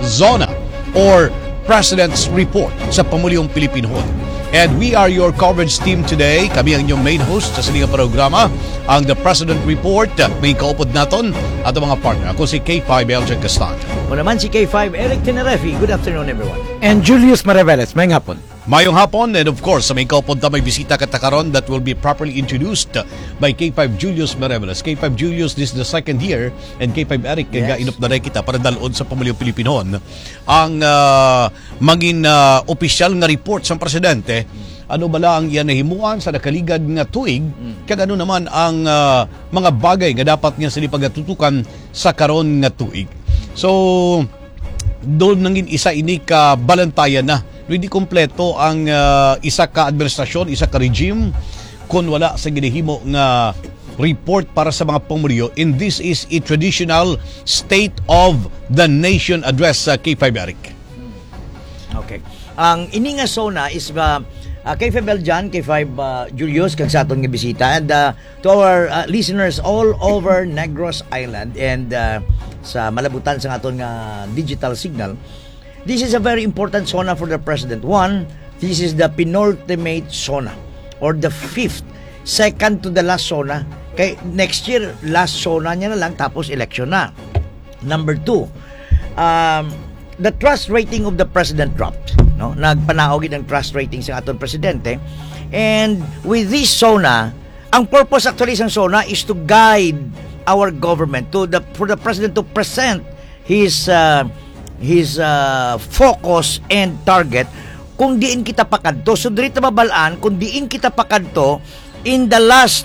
Zona or President's Report sa Pamulyong Pilipinohon. And we are your coverage team today. Kami ang inyong main host sa siningang programa, ang The President Report. May kaupod naton at ang mga partner. Ako si K5 Eljan Castanjo. O naman si K5 Eric Tenerefi. Good afternoon, everyone. And Julius Maraveles. Mayong hapon. Mayong hapon, and of course, sa may kaupod na may bisita katakaron that will be properly introduced by K5 Julius Maraveles. K5 Julius, this is the second year, and K5 Eric, kaya inop na rin kita para dalon sa Pamulyong Pilipinohon ang maging opisyal nga report sa presidente. Ano bala ang iyan nahimuan sa nakaligad nga tuig, kag ano naman ang mga bagay nga dapat niya sila pagatutukan sa karon nga tuig. So, doon nangin isa ini ka balantayan na. Hindi kompleto ang isa ka administrasyon, isa ka regime kung wala sa ginihimo nga report para sa mga pamulyo. And this is a traditional State of the Nation address sa K5 Eric. Okay. Ang ini nga SONA is K5 Eljan, K5 Julius, kag sa aton nga bisita, and to our listeners all over Negros Island and sa malabutan sa aton nga digital signal. This is a very important SONA for the President. One, this is the penultimate SONA or the fifth, second to the last SONA. Kay next year, last SONA niya na lang tapos election na. Number two, the trust rating of the President dropped. No? Nagpanaogid ang trust rating sa aton Presidente. And with this SONA, ang purpose actually sa SONA is to guide our government for the President to present his focus and target kung diin kita pakadto. So dito mabalaan kung diin kita pakadto in the last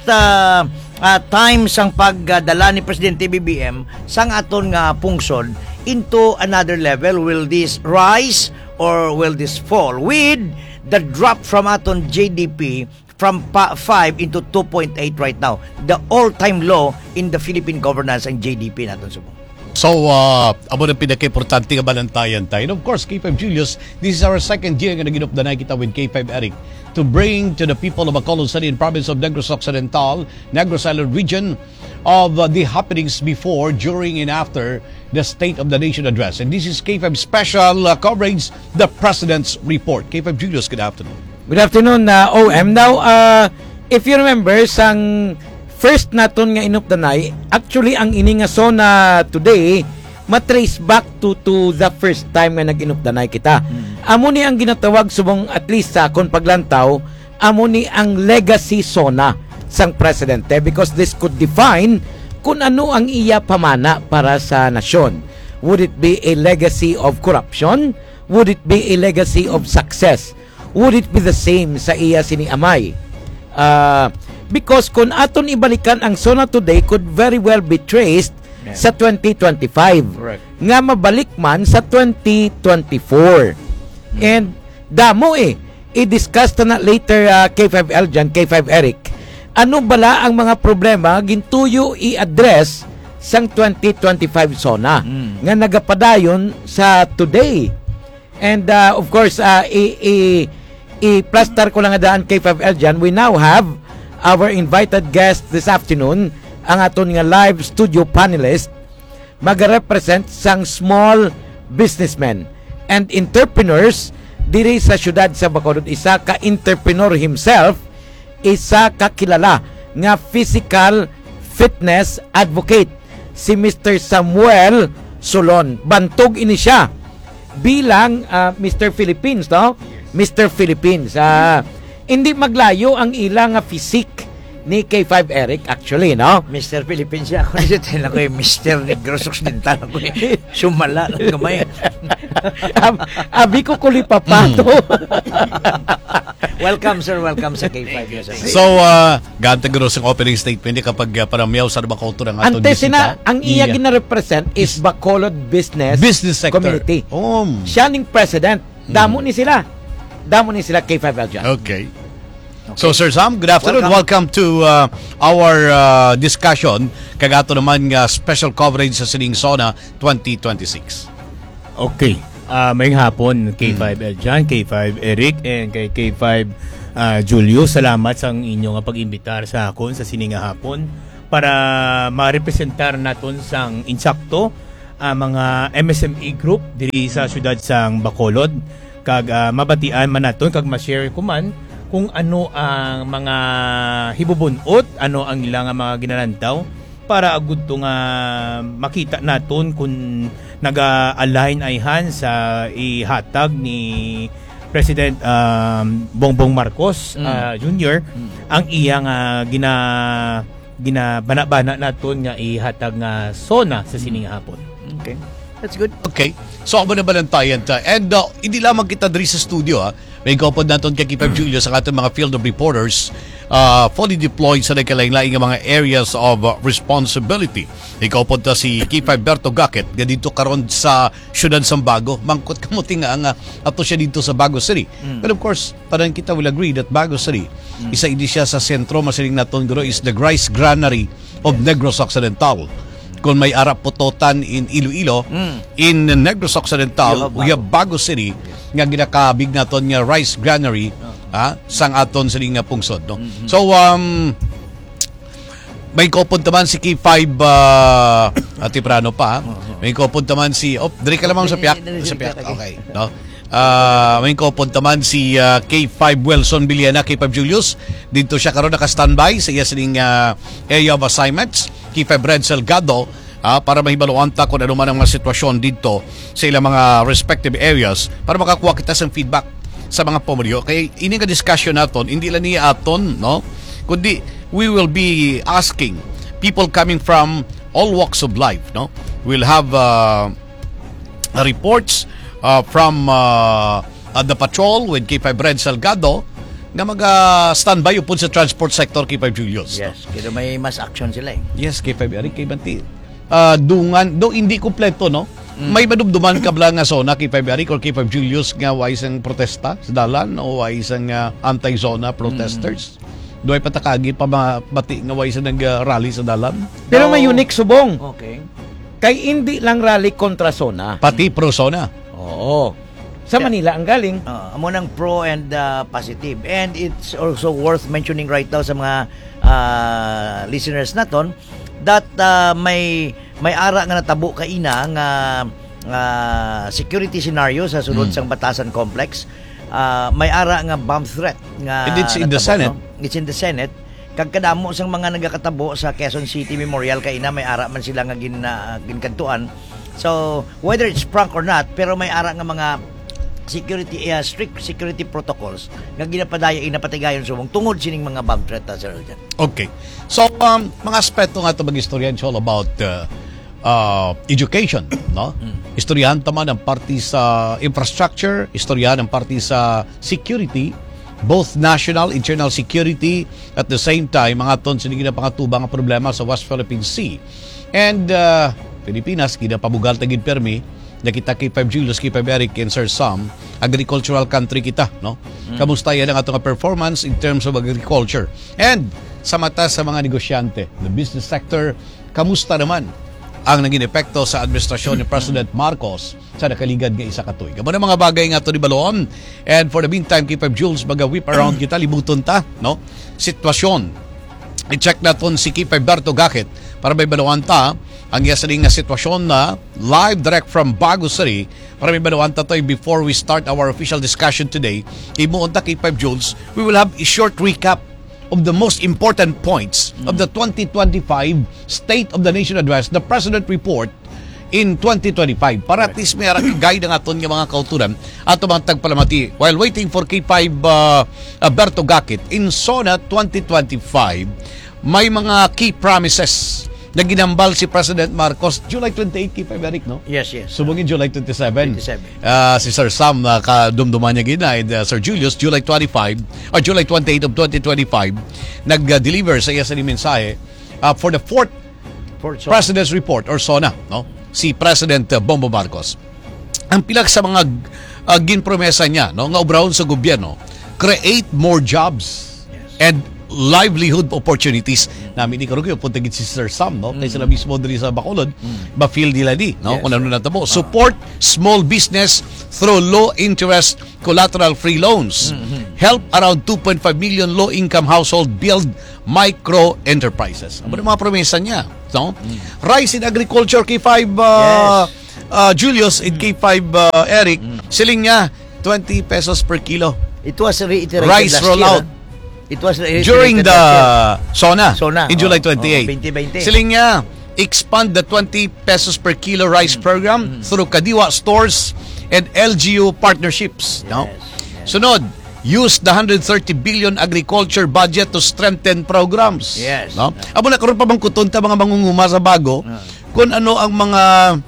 time sang pagdala ni Presidente BBM sang aton nga pungsod into another level. Will this rise or will this fall? With the drop from aton GDP from 5 into 2.8 right now, the all-time low in the Philippine governance ang GDP naton subong. So, amo na pinaka-importante nga balantayan tayo. And of course, K5 Julius, this is our second year nga naginop na kita with K5 Eric to bring to the people of Bacolod City and province of Negros Occidental, Negros Island region of the happenings before, during, and after the State of the Nation address. And this is K5 special coverage, the President's Report. K5 Julius, good afternoon. Good afternoon, OM. Now, if you remember, sang first naton nga inupdanay, actually ang ini nga SONA today matrace back to the first time nga nag-inupdanay kita. Amo ni ang ginatawag subong at least sa akong paglantaw, amo ni ang legacy SONA sang presidente, because this could define kung ano ang iya pamana para sa nasyon. Would it be a legacy of corruption? Would it be a legacy of success? Would it be the same sa iya sini Amay? Because kung aton ibalikan ang SONA today could very well be traced sa 2025. Correct. Nga mabalik man sa 2024. And damo i-discuss na later K5 Eljan, K5 Eric. Ano bala ang mga problema gintuyo i-address sang 2025 SONA nga nagapadayon sa today. And of course, i-plaster ko lang daan K5 Eljan, we now have our invited guest this afternoon, ang aton nga live studio panelist, mag-represent sang small businessmen and entrepreneurs diri sa syudad sa Bacolod. Isa ka entrepreneur himself, isa ka kilala nga physical fitness advocate, si Mr. Samuel Solon. Bantog ini siya bilang Mr. Philippines, no? Mr. Philippines. Hindi maglayo ang ilang physique ni K5 Eric actually, no? Mr. Philippines siya. Ako nito tayo ko yung Mr. Negros Occidental. Ako sumala ng kamay. Abi ko kulipapato. Welcome, sir. Welcome sa K5. So, ganta gross ang opening statement kapag paramiyaw sa Bacolod ang aton bisita. Ang iya gina-represent is Bacolod Business sector Community. Oh. Siya ning president. Damo ni sila K5 Eljan. Okay. So Sir Sam, good afternoon. Welcome to our discussion kagato naman nga special coverage sa sining SONA 2026. Okay. May hapon K5 Eljan, K5 Eric, and kay K5 Julio. Salamat sa inyong pag-imbitar sa akon sa sining hapon para ma-representar naton sang insakto mga MSME group diri sa syudad sang Bacolod, kag mabatian man naton kag ma-share ko man kung ano ang mga hibubunot, ano ang ilang mga ginalantaw para agud to nga makita naton kung naga-align ayhan sa ihatag ni President Bongbong Marcos Jr. ang iyang ginabana-bana naton nga ihatag nga SONA sa sining hapon. Okay. That's good. Okay. So ako na balantayan ta. And hindi lamang kita diri sa studio may kaupod naton kay K5 Julius sa ating mga field of reporters fully deployed sa nagkalain-laing mga areas of responsibility. Ikaupod ta si K5 Berto Gacket dito karon sa Syudad Sambago. Mangkot kamuti nga ang ato siya dito sa Bago City. But of course, parang kita will agree that Bago City isa ini siya sa sentro masiling naton guro is the rice granary of Negros Occidental. Kung may arap putotan in Iloilo, in Negros Occidental, we have Bago City nga ginakabig naton nga rice granary sang aton sa nga pungsod. No? So, may kopon taman si K5 Atiprano pa. May kopon taman si diri ka lamang sa piyak. Okay. No? May kopon taman si K5 Wilson Biliana, K5 Julius. Dito siya karon naka-standby sa iya sining area of assignments. K5 Red Salgado para mahibaluan ta kung ano man ang mga sitwasyon dito sa ilang mga respective areas para makakuha kita sa feedback sa mga pamilyo. Kaya ini nga discussion naton, hindi lang niya aton, no? Kundi we will be asking people coming from all walks of life, no? We'll have reports from the patrol with K5 Red Salgado nga mag-standby upon sa transport sector K5 Julius. Yes, kaya may mas action sila eh. Yes, K5 Eric, K Banti. Dungan, do hindi kompleto, no? May madumduman ka bala nga zona K5 Eric or K5 Julius nga wa isang protesta sa dalan o wa isang anti-zona protesters. Do ay patakagi pa mabati nga wa isang nag-rally sa dalan. Pero may unique subong. Okay. Kay hindi lang rally kontra zona. Pati pro-zona. Oo. Sa Manila ang galing. Amo ng pro and positive. And it's also worth mentioning right now sa mga listeners naton that may ara nga natabo kaina nga security scenario sa sulod sang Batasan Complex. May ara nga bomb threat nga and it's in the Senate. No? It's in the Senate. Kag kadamo sang mga nagakatabo sa Quezon City Memorial kaina may ara man sila nga ginkantuan. So whether it's prank or not, pero may ara nga mga strict security protocols nga inapatigayon sumong tungod sining mga bomb threat sir. Okay. So mga aspeto nga ito mag-istoryan, it's all about education, no? Istoryahan taman ang party sa infrastructure, istoryahan ang party sa security, both national, internal security, at the same time mga ton sinigin na pangatubang nga problema sa West Philippine Sea. And Pilipinas kinapabugal tagid permi na kita K5 Julius, K5 Eric, and Sir Sam, agricultural country kita, no? Kamusta yan ang atong performance in terms of agriculture? And sa mata sa mga negosyante, the business sector, kamusta naman ang naging epekto sa administrasyon ni President Marcos sa nakaligad nga isa katuig? Kamo na mga bagay nga ito ni Baloon. And for the meantime, K5 Jules, mag-whip around kita, libuton ta, no? Sitwasyon. I-check natin si K5 Berto Gacket para may baluan ta ang yasaling nga sitwasyon na live direct from Bago City para may baluan ta to'y before we start our official discussion today. Imuon ta K5 Jules, we will have a short recap of the most important points of the 2025 State of the Nation Address, the President Report in 2025. Para at least may guide ng aton nga mga kauturan ato mga tagpalamati. While waiting for K5 Berto Gacket, in SONA 2025, may mga key promises na ginambal si President Marcos July 28 K5 Eric, no? Yes. Subungin July 27. 27. Si Sir Sam kadumduman niya ginaid, Sir Julius July 25 or July 28 of 2025 nag-deliver sa iya sa mensahe for the fourth President's Report or SONA, no? Si President Bongbong Marcos. Ang pilag sa mga ginpromesa niya, no, nga obrahon sa gobyerno, create more jobs and livelihood opportunities. Namin ni Karugyo, punta gid si Sir Sam, no? Kaya sila mismo diri sa Bacolod, ba-feel nila di, no? Kung ano natabo. Support small business through low interest collateral free loans. help around 2.5 million low-income household build micro-enterprises. Ano mga promesa niya? No? Rise in agriculture, K5 Julius and K5 Eric, siling niya 20 pesos per kilo. It was reiterated Rice last rollout. It was reiterated During the SONA in July 28. 2020. Siling niya, expand the 20 pesos per kilo rice program through Kadiwa stores and LGU partnerships. No? Sunod, use the 130 billion agriculture budget to strengthen programs. Yes. No? Abo na karon pa bang kuton ta mga mangunguma sa bago kung ano ang mga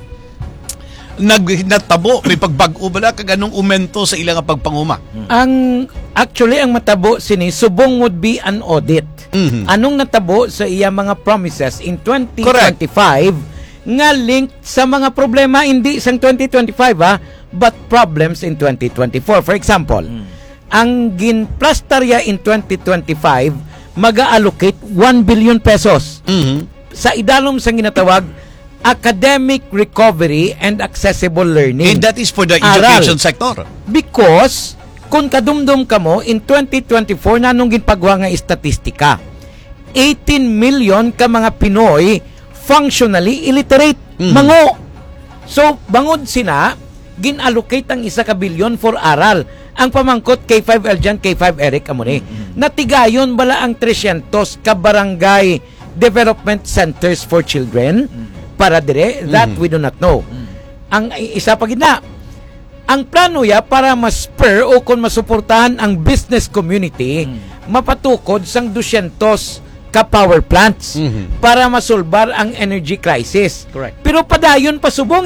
natabo may pagbag-o bala kag anong umento sa ilang pagpanguma. Ang actually ang matabo sini subong would be an audit. Anong natabo sa iya mga promises in 2025 nga linked sa mga problema hindi sang 2025 but problems in 2024. For example, ang ginplastarya in 2025 mag-allocate 1 billion pesos sa idalom sang ginatawag academic recovery and accessible learning. And that is for the Aral. education sector. Because kung kadumdum ka mo in 2024 nanong ginpagwa nga statistika 18 million ka mga Pinoy functionally illiterate mango. So bangod sina gin-allocate ang 1 ka bilyon for aral. Ang pamangkot K5 Eljan, K5 Eric amuni. Natigayon bala ang 300 ka barangay development centers for children para dire that we do not know. Ang isa pa gid na ang plano ya para ma-spur o kung masuportahan ang business community mapatukod sang 200 ka power plants para masolbar ang energy crisis. Correct. Pero padayon pa subong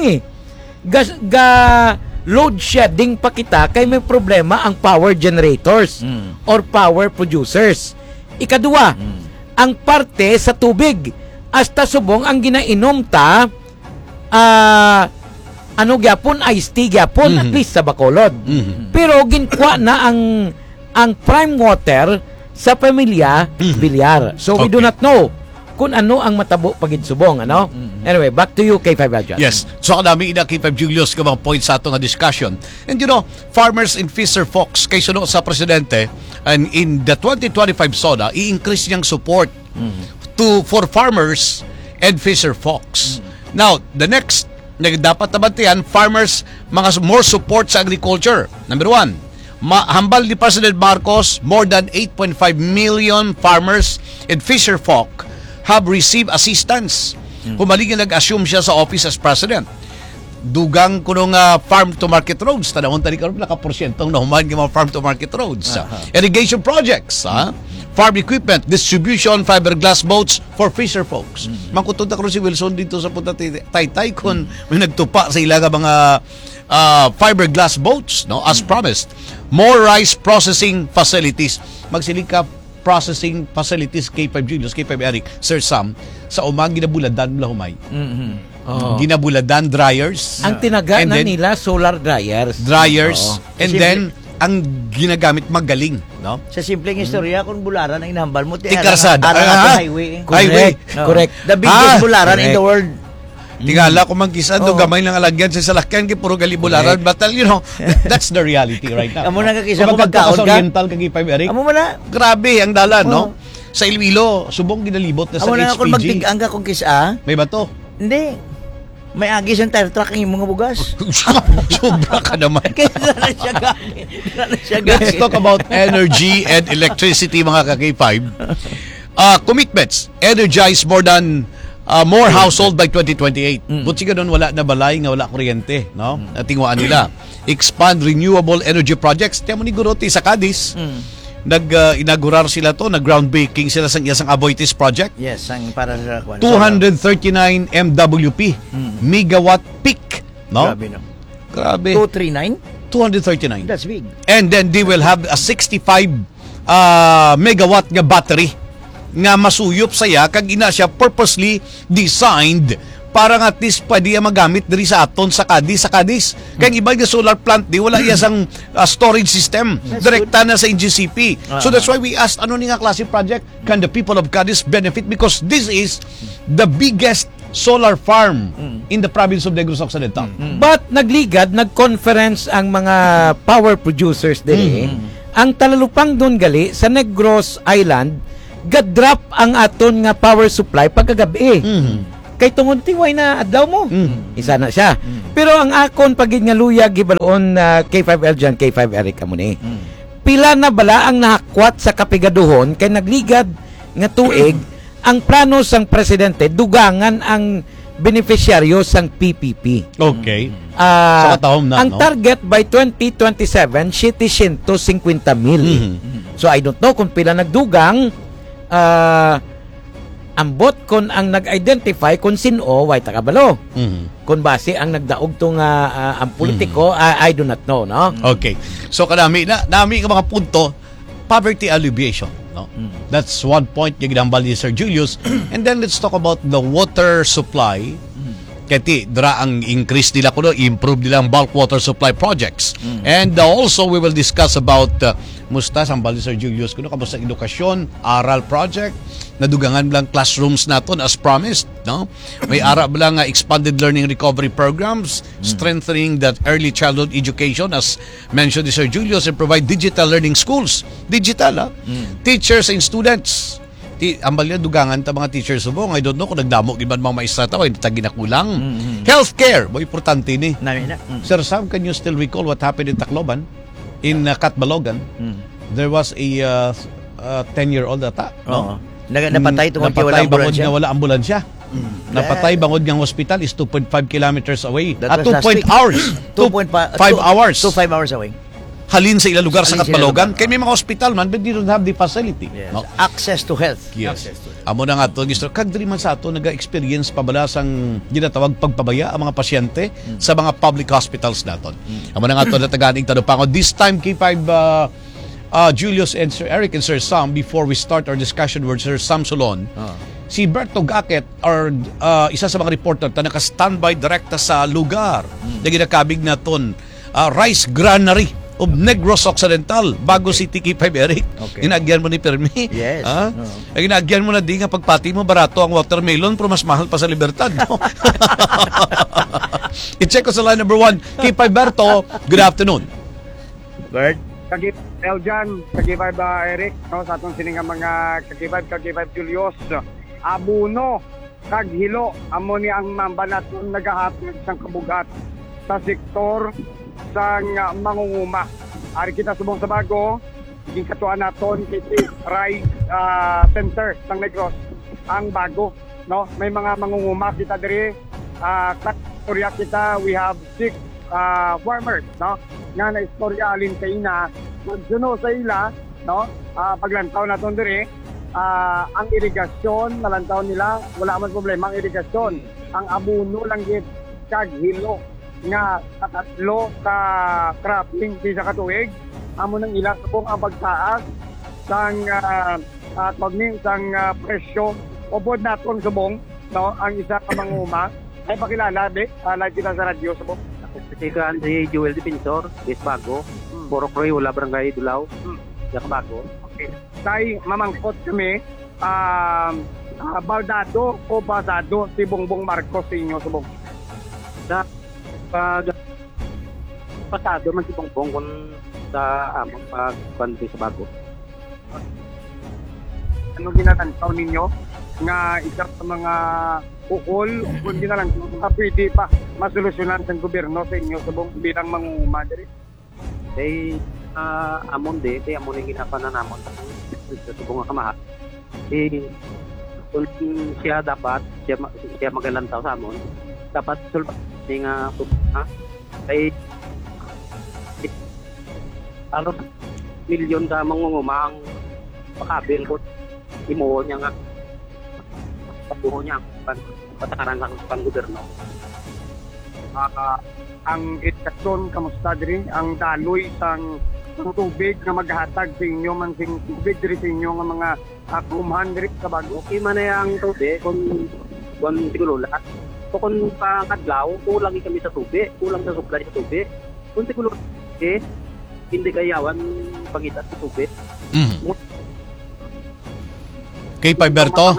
load shedding pa kita kay may problema ang power generators or power producers. Ikadua, ang parte sa tubig hasta subong ang ginainom ta ano gyapon iced tea gyapon at least sa Bacolod. Pero ginkwa na ang prime water sa pamilya Bilyar. So we do not know kung ano ang matabo pagid subong ano. Anyway, back to you K5 Aljan. Yes. So kadami ina K5 Julius ka mga points sa atong discussion. And you know, farmers in Fisher Fox kay suno sa presidente and in the 2025 SONA i-increase niyang support for farmers and Fisher Fox. Now, the next na dapat nabantihan, farmers, mga more support sa agriculture. Number 1, hambal ni President Marcos, more than 8.5 million farmers and Fisher Folk have received assistance. Humaling nag-assume siya sa office as president. Dugang kunong farm to market roads, tanawon tani karon naka-porsyentong nahuman ng mga farm to market roads. Irrigation projects, farm equipment, distribution, fiberglass boats for fisher folks. Mangkutod ako si Wilson dito sa Punta Taytay kung may nagtupa sa ilaga mga fiberglass boats, no, as promised. More rice processing facilities. Magsilika processing facilities K5 Julius, K5 Eric, Sir Sam, sa umang ginabuladan mula humay. Ginabuladan dryers. Ang tinaga and na then, nila solar dryers. and then ang ginagamit magaling, no? Sa simpleng istorya, kung bularan ang inahambal mo, Tikarsad. highway. Highway. Correct. The biggest bularan in correct. the world. Tingala ko man kisan do gamay lang alagyan sa salakyan kay puro galibularan, but you know, that's the reality right now. Amo na kakisa Kung ko magkaon sa ka. Oriental kag 5 Eric. Amo mo na. Grabe ang dalan, no? Sa Iloilo, subong ginalibot na sa Amo na kung HPG. magtigang ka kung kisa. May bato. Hindi. May agis ang tire truck ang imong mga bugas. Sobra ka naman. Kaya na siya gawin. Let's talk about energy and electricity, mga ka-K5. Commitments. Energize more household by 2028. Buti ka doon wala na balay nga wala kuryente, no? At tingwaan nila. Expand renewable energy projects. Tiyan mo ni Gurote sa Cadiz. Nag-inaugurar sila to, nag-groundbreaking sila sa isang Aboitiz project. Yes, ang para sa 239 MWP. Megawatt peak, no? Grabe no. Grabe. 239? 239. That's big. And then they will have a 65 megawatt nga battery nga masuyop saya kag ina siya purposely designed para nga at least pwede magamit diri sa aton sa Cadiz. Kaya iba nga solar plant di wala iya sang storage system direkta na sa NGCP. So that's why we asked ano ni nga klase project can the people of Cadiz benefit, because this is the biggest solar farm in the province of Negros Occidental. But nagligad, nag-conference ang mga power producers din ang talalupang doon gali sa Negros Island, gadrop ang aton nga power supply pagkagabi. Kay tungod tiway na adlaw mo. Isa na siya. Pero ang akon pagid nga luyag gibaloon na K5L dyan, K5 Eric amo ni. Pila na bala ang nahakwat sa kapigaduhon kay nagligad nga tuig ang plano sang presidente dugangan ang beneficiaryo sang PPP. Okay. Sa katahom na, ang no? target by 2027 750,000. So I don't know kung pila nagdugang ambot kon ang nag-identify kung sino way takabalo. Kung base ang nagdaog to nga ang politiko, I do not know, no? Okay. So kadami ka mga punto, poverty alleviation, no? That's one point yung ginambal ni Sir Julius. And then let's talk about the water supply. Kaya dra ang increase nila kuno, improve nila ang bulk water supply projects. And also we will discuss about musta sambal ni Sir Julius kuno kamusta edukasyon, aral project, nadugangan lang classrooms naton as promised, no? May ara lang expanded learning recovery programs, strengthening that early childhood education as mentioned ni Sir Julius, and provide digital learning schools. Digital, teachers and students. Ambalya dugangan ta mga teachers subong. I don't know kung nagdamo giban mga maestra ta o hindi ta ginakulang. Healthcare, mo importante ni. Sir Sam, can you still recall what happened in Tacloban? In Catbalogan? There was a 10-year-old ata, no? Napatay tungkol kay wala bangod ambulansya. nga wala ambulansya. Napatay bangod nga hospital is 2.5 kilometers away. That At was 2 last week. hours. 2.5 hours. 5 hours away. Halin sa ilang lugar sa Halin sa Catbalogan. ilang lugar. Kaya may mga hospital man, but they don't have the facility. Yes. No? Access to health. Yes. Amo na nga to, Mr. Kag diri man sa ato naga-experience pabala sang ginatawag pagpabaya ang mga pasyente sa mga public hospitals naton. Amo na nga to nataganing tanupangon. This time K5 Julius and Sir Eric and Sir Sam, before we start our discussion with Sir Sam Solon, si Berto Gaket or isa sa mga reporter na naka-standby direkta sa lugar na ginakabig naton rice granary of Negros Occidental, bago City K5 Eric. Okay. Ginagyan mo ni Permi. Yes. Ginagyan mo na di nga pagpati mo barato ang watermelon pero mas mahal pa sa Libertad. No? I-check ko sa line number 1. K5 Berto, good afternoon. Bert? Kag-L dyan, kag-5 Eric, no, sa atong sininga mga kag-5 Julius, abuno, kag-hilo, amo ni ang mamba natin nagahatid sang kabugat sa sektor sang mangunguma. Ari kita subong sa bago, iging katuan naton kiti Rice Center sang Negros, ang bago, no? May mga mangunguma kita diri, istorya kita, we have 6 farmers, no? Nga na istorya alin sa ina, magsuno sa ila, no? Paglantaw naton diri, ang irigasyon, nalantaw nila, wala man problema ang irigasyon. Ang abuno lang gid kag hilo nga tatlo ka cropping sa katuig, amo nang ila subong ang pagtaas sang sang presyo ubod naton subong, no? Ang isa ka manguma ay pakilala di live kita sa radyo subong. Sikan si Joel Defensor, Bago, Borokroy, wala barangay Dulaw, Bago. Okay. Tay mamangkot kami Baldado o Basado si Bongbong Marcos sa inyo subong. Na pasado man si Bongbong kung sa among pagbanti sa Bago. Ano ginatantaw ninyo nga isa sa mga ukol kung di na lang pwede pa masolusyonan ng gobyerno sa inyo subong bilang mangunguma diri? Kay amon de, kay amon yung ginapanan namon sa subong nga kamaha. Kung siya dapat, siya magalantaw sa amon, dapat sulbat nga kay alos milyon ka mangunguma ang pakabil ko imuho niya nga pagbuho niya patakaran lang pang gobyerno. Ang edukasyon kamusta diri, ang daloy sang tubig na maghatag sa inyo man sing tubig diri sa inyo nga mga kumahan diri sa Bago. Okay man na ang tubig kung siguro lahat. So kung pangkadlaw, kulang kami sa tubig, kulang sa supply sa tubig. Kung siguro hindi kayawan pagita sa tubig. K5 Berto.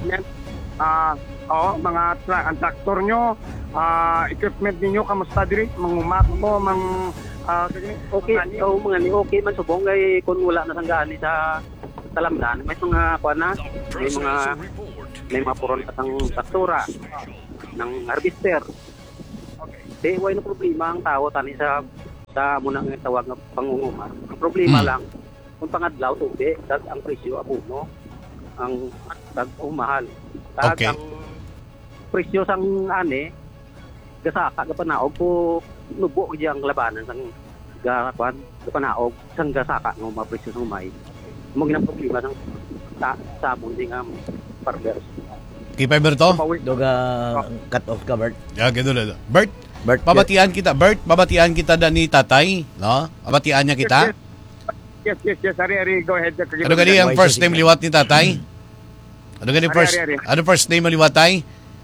Mga ang traktor nyo, equipment ninyo kamusta diri, manguma mo, Okay, mga ni okay man subong kay kung wala na sanggaan sa talamnan, may mga kuan na, may mga puron katang traktora ng harvester. Okay. Way na problema ang tao tani sa munang tawag nga pangunguma. Ang problema lang kung pangadlaw tubi, ang presyo abono ang mahal. Okay. Ang presyo sang ani gasaka gapanaog po nubo gyang labanan sang gapanaog sang gasaka nga mapresyo sang may mo ginang problema sang sabon ding farmers. Kay Berto? Doga cut off ka, Bert. Yeah, gano'n na. Bert, Bert, babatian kita. Bert, babatian kita da ni tatay, no? Babatian niya kita. Yes. Ari, go ahead. Ano gani ang first name liwat ni tatay? Ano gani first? Ari. Ano first name liwat tay?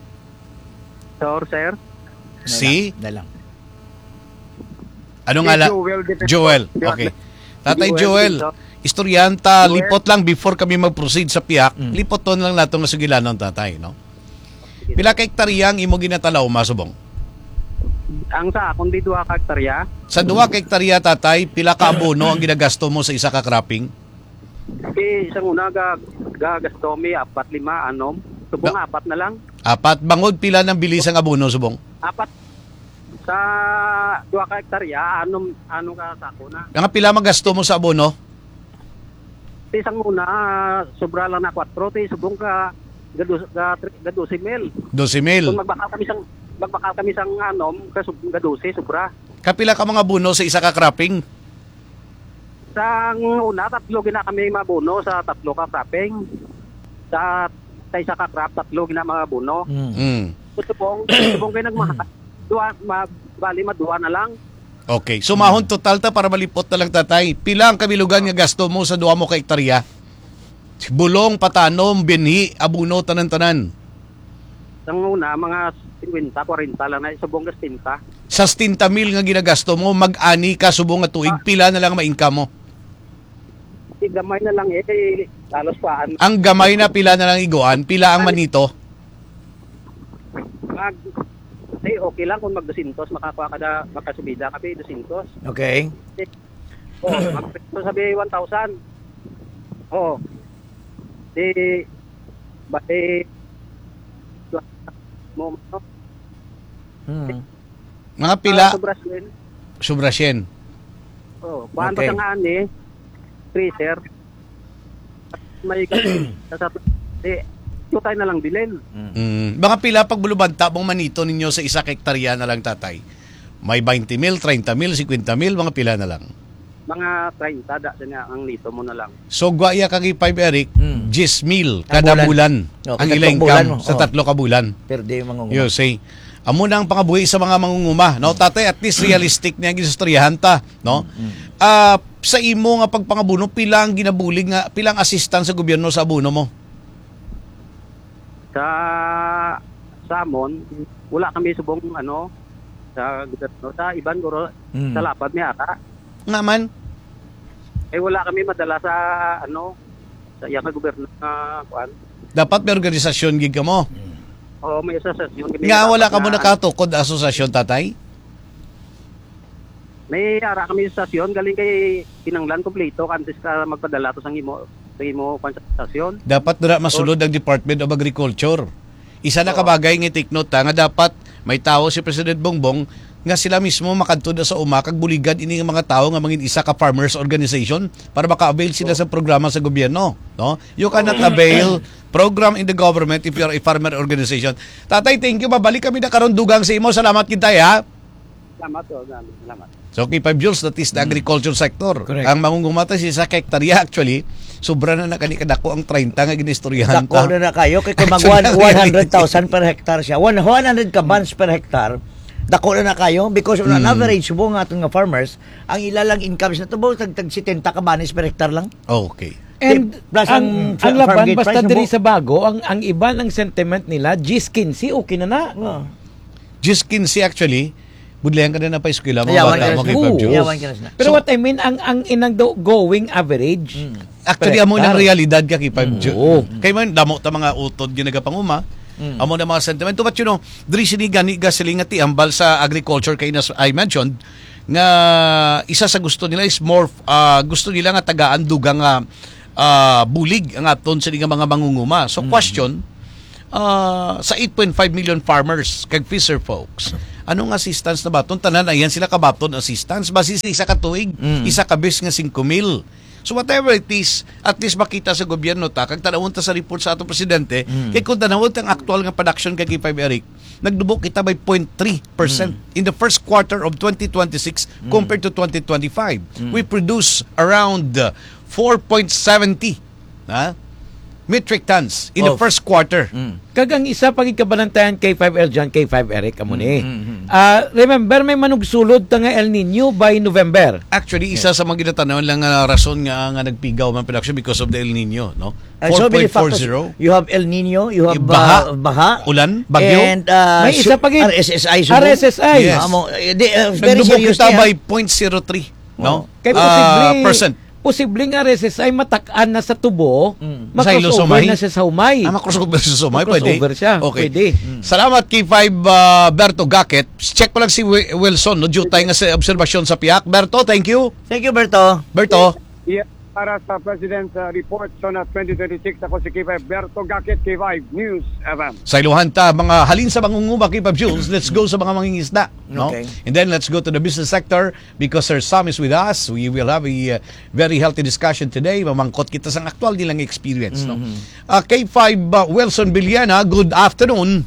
Sir? Si? Na lang. Ano nga la? Joel. Okay. Tatay Joel, istoryanta, lipot lang before kami mag-proceed sa piyak. Lipot ton lang nato nga sugilan ng tatay, no? Pila ka hektarya ang imo ginatalaw, Masubong? Ang sa akong di 2 ka hektarya, Sa 2 ka hektarya, tatay, pila ka abono ang ginagasto mo sa isa ka cropping? isang una gagasto mi 4-5 anom, subong 4 na lang. 4, bangod pila ng bilis ang abono, Subong? 4 sa 2 ka hektarya, anong ka sako na. Nga pila magasto mo sa abono? Isang una, sobra lang na 4, subong ka ga 12,000. 12,000. Kung magbakal kami sang anom, ga 12 sobra. Kapila ka mga abono sa isa ka cropping? Sa una, 3 gina kami mabuno sa 3 ka cropping. Sa isa ka crop, 3 gina mabuno. Subong kayo nagmahal. Bali madua na lang. Okay. Sumahon total ta para malipot na lang tatay. Pila ang kabilugan nga gasto mo sa 2 mo ka hektarya? Bulong, patanom, binhi, abuno, tanan-tanan. Sa una, mga 50-40 lang na subong gas 50. Sa 60,000 nga ginagasto mo, mag-ani ka subong nga tuig, pila na lang ma-income mo? Gamay na lang halos paan. Ang gamay na pila na lang iguan, pila ang manito? Okay lang kung mag-200, makasubida kami 200. Okay. Sabi 1,000. Oo. Mga pila, Sobrasyen. sobrasyen. Oo. Paano Okay. sa nga freezer. May tayo na lang bilhin. Mga pila pag bulubanta mong manito ninyo sa isa ka hektarya na lang tatay. May 20,000, 30,000, 50,000, mga pila na lang. Mga 30, da na ang lito mo na lang. So, gwaya kagi 5 Eric, 10,000 kada bulan. Oh, Ang kada ilang bulan income mo. sa 3 ka bulan. Perde yung mga You say, amo na ang pangabuhi sa mga mangunguma. No, tatay, at least realistic na ang gistoryahan ta. No? Sa imo nga pagpangabuno, pila ang ginabulig nga, pila ang assistance sa gobyerno sa abuno mo? Sa Samon, wala kami subong sa gobyerno. Sa iban guro, sa lapad niya ata. Nga man, Wala kami madala sa sa iyang gobyerno kuan. dapat may organisasyon gig ka mo. O may asosasyon. Nga wala ka mo nakatukod na asosasyon, tatay? May ara kami sa stasyon galing kay kinanglan kompleto kantis ka magpadala to sa imo sa stasyon. Dapat dira masulod ang Department of Agriculture. Isa na kabagay nga take note nga dapat may tao si President Bongbong nga sila mismo makadto na sa umakag buligan ini nga mga tao nga mangin isa ka farmers organization para maka-avail sila sa programa sa gobyerno, no? You cannot avail program in the government if you are a farmer organization. Tatay, thank you. Babalik kami na karon dugang sa imo. Salamat kitay, ha. Salamat to, salamat. So, K5 Jules, that is the agriculture sector. Correct. Ang mangungumata si sa hektarya actually, sobra na kadako ang 30 nga ginistoryahan Dako na kayo kay kung mag 100,000 per hectare siya. 100 ka bonds per hectare. Dako na kayo because on an average subo nga atong nga farmers, ang ilalang income na tubo tag 70 ka bonds per hectare lang. Okay. And Plus ang ang laban farm gate basta price, diri no? sa bago, ang iba ng sentiment nila, G15, okay na na. Just 15 actually, budlayan ka na pa eskwela mga Ayawan bata ka mo na kay Oo. Fab Jules. Yawan ka na sila. Pero what I mean, ang inang going average, Actually, per amo ng hectare. realidad ka kay Fab Jules. Oo. Kay man, damo ta mga utod ginagapanguma. Amo na mga sentiment. But you know, diri sini gani gasoline nga tiambal sa agriculture kay nas I mentioned, nga isa sa gusto nila is more gusto nila nga tagaan dugang bulig ang aton sa mga mangunguma. So question, sa 8.5 million farmers kag fisher folks, anong assistance na baton? Tanan ayan sila kabaton assistance basis isa ka tuig, isa ka bes nga 5,000. So whatever it is, at least makita sa gobyerno ta kag tanawon ta sa report sa atong presidente, kay kung tanawon ta ang actual nga production kay K5 Eric, nagdubok kita by 0.3% in the first quarter of 2026 compared to 2025. We produce around 4.70 metric tons in the first quarter. Kagang isa pagig kabalantayan K5L dyan, K5 Eric amo ni. Remember may manugsulod ta nga El Nino by November. Actually, isa sa mga ginatanong lang nga rason nga nagpigaw man production because of the El Nino, no? So many factors. 4.40. You have El Nino, you have baha, ulan, bagyo. and May isa pagig RSSI. RSSI. Yes. Very Nagdubok serious kita niya. by 0.03, no? Kay posibleng nga RSSI matak-an na sa tubo, Sa Ilo makrossover Sumay? na siya sa Humay. Makrossover sa Sumay, pwede? Makrossover siya, Okay. pwede. Salamat kay 5 Berto Gacket. Check ko lang si Wilson, no? Due tayo nga sa obserbasyon sa PIAC. Berto, thank you. Thank you, Berto. Berto. Yeah, para sa President's report sa 2026, ako si K5 Berto Gacket, K5 News FM. Sa iluhan ta, mga halin sa mangunguma kay Pab Jules, let's go sa mga mangingisda. No? Okay. And then let's go to the business sector because Sir Sam is with us. We will have a very healthy discussion today. Mamangkot kita sa actual nilang experience. No? K5 Wilson Biliana, good afternoon.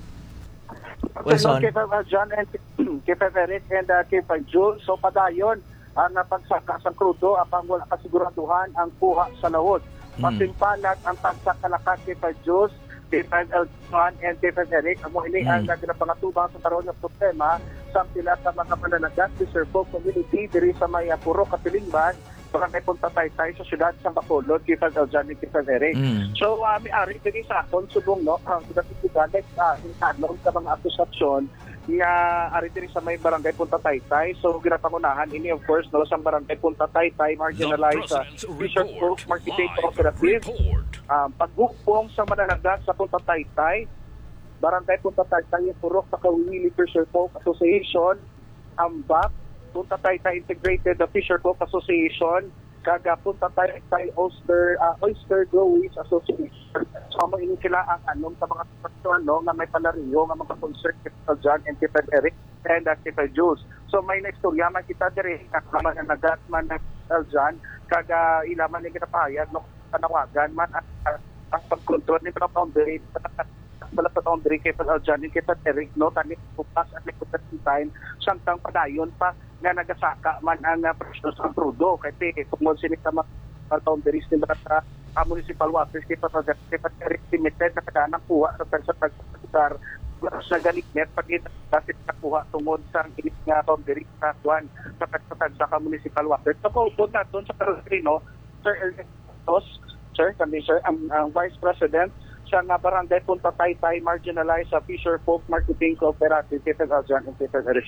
Wilson. K5 John and K5 Eric and K5 Jules. So padayon ang pagsaka sa krudo apang wala kasiguraduhan ang kuha sa lahod. Pasimpalat ang pagsakalakat K5 Jules, K5 John and K5 Eric. Amo ini ang nagpangatuban sa karon nga problema sa pila sa mga mananagat fisher folk community diri sa may Puro Katilingban. Barangay Punta Taytay sa siyudad sa Bacolod, K5 John and K5 Eric. So may-ari diri sa aton subong no ang sudat-sudat sa mga akusasyon nga ari diri sa may barangay Punta Taytay. So ginapangunahan ini of course no sa barangay Punta Taytay marginalized fisher folk marketing cooperative. Paggupong sa mananagat sa Punta Taytay, barangay Punta Taytay Purok sa Kawili Fisher Folk Association, Ambak Punta Taytay Integrated Fisher Folk Association, kaga Punta Taytay Oyster Growers Association. So mo ini sila ang anong sa mga person no nga may palariyo nga mga concert K5 John and K5 Eric and K5 Jules. So may naistorya man kita diri nga nagat man K5 John kaga ilaman ni kinapahayag no panawagan man ang pagkontrol ni mga boundary bala sa boundary K5 John and K5 Eric no tani bukas at likutan time samtang padayon pa nga nagasaka man ang presyo sa krudo kay tungod sini sa mga boundaries ni sa municipal waters K5 Eric limited na kadanang kuha sa pagsasagar sa galiknet pagkita kasi nakuha tungod sa init nga boundary sa tuwan sa pagsasag sa municipal waters. So kung naton sa Carolino, Sir Ernesto, Sir, ang Vice President sa nga barangay Punta Taytay marginalized sa Fisher Folk Marketing Cooperative K5 John and K5 Eric.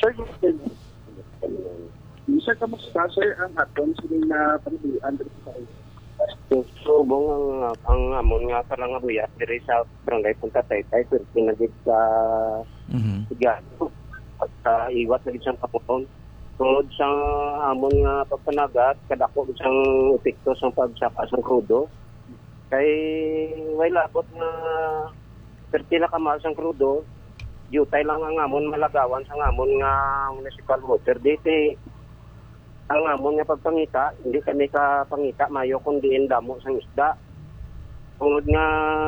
Sir, kamusta sir ang aton sining na pamilian diri sa Subong ang amon nga parang abuya diri sa barangay Punta Taytay pero pinagid sa sigado at iwat na gid siyang kapupon. Tungod sa amon nga pagpanagat kadako siyang epekto sa pagsaka sa krudo. Kay way labot na pertila ka mahal sang krudo, yutay lang ang amon malagawan sa amon nga municipal water dito. Ang amon nga pagpangita, hindi kami ka pangita mayo kundi damo sang isda. Tungod nga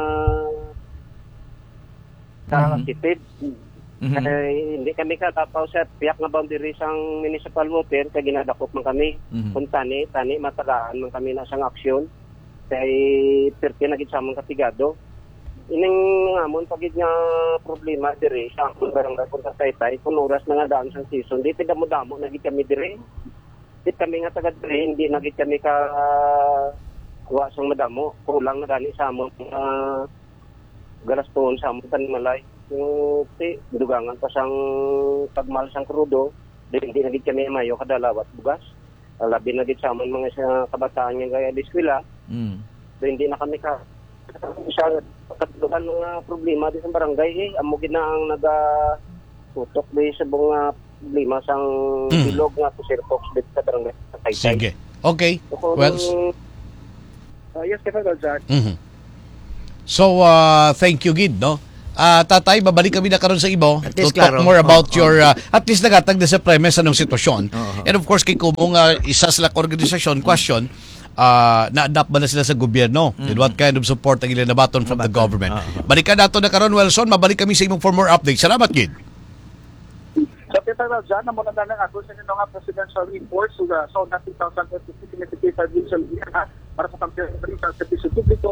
kitid. Hindi kami ka tapaw sa piyak nga boundary sang municipal water kay ginadakop man kami. Kung tani matagaan man kami na sang aksyon. Kay perti na gid sa among katigado. Ining amon pagid nga problema diri sa barangay Punta Taytay kung oras na nga daan sang season dito damo na gid kami diri. Dito kami nga taga diri hindi na gid kami ka wa sang madamo kulang na dani sa amon galaston sa amon tanimalay. Yung dugangan pa sang pagmal sang krudo hindi na gid kami mayo kadalawat bugas. Labi na gid sa amon mga kabataan nga gaya eskwela. So hindi na kami ka siya katulugan ng problema di sa barangay amo gid na ang tutok di sa mga problema sang bilog nga to Sir Fox dito sa barangay sa Taytay. Sige. Okay. So, kung, Well, yes, KFFL John. So, thank you, Gid, no? Tatay, babalik kami na karon sa ibo At to least, talk klaro. more about your, at least nagatag na sa premise anong sitwasyon. And of course, kay kumong isa sila organisasyon, question, na-adapt ba na sila sa gobyerno? And what kind of support ang ilan nabaton from the government? Balikan nato na karon, Wilson, mabalik kami sa imong for more updates. Salamat, Gid. So, KFFL John, na muna na ako sa inyo nga presidential report sa SONA 2026 Initiative Vision para sa kampiyon sa servisyo publiko.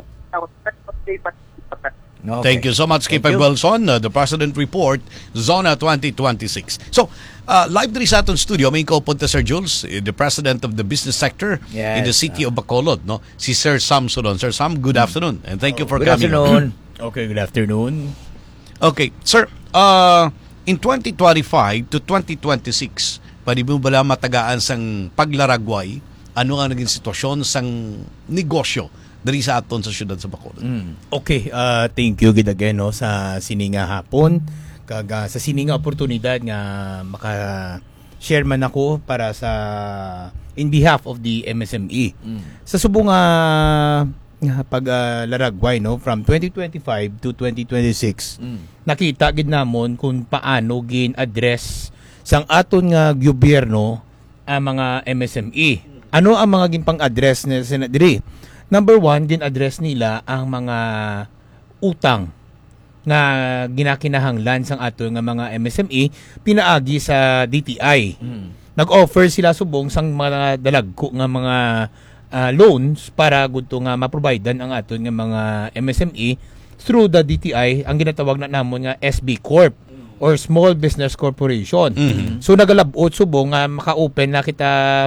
Thank you so much, K5 Wilson, the President Report, Zona 2026. So, live diri sa aton studio, may kaupunta Sir Jules, the President of the Business Sector in the city of Bacolod, no? Si Sir Sam Sudon. Sir Sam, good afternoon, and thank you for Good coming. afternoon. Okay, good afternoon. Okay, sir, in 2025 to 2026, pwede mo bala matagaan sang paglaragway, ano ang naging sitwasyon sang negosyo diri sa aton sa syudad sa Bacolod? Okay, thank you gid again no sa sininga hapon kag sa sininga oportunidad nga maka-share man ako para sa in behalf of the MSME. Sa subong nga paglaragway no from 2025 to 2026 nakita gid namon kung paano gin-address sang aton nga gobyerno ang mga MSME. Ano ang mga ginpang-address nila diri? Number one, din-address nila ang mga utang na ginakinahanglan sang ato nga mga MSME pinaagi sa DTI. Nag-offer sila subong sang mga dalagko nga mga loans para gudto nga maprovidean ang ato nga mga MSME through the DTI, ang ginatawag na namon nga SB Corp or Small Business Corporation. So nagalabot subong nga maka-open na kita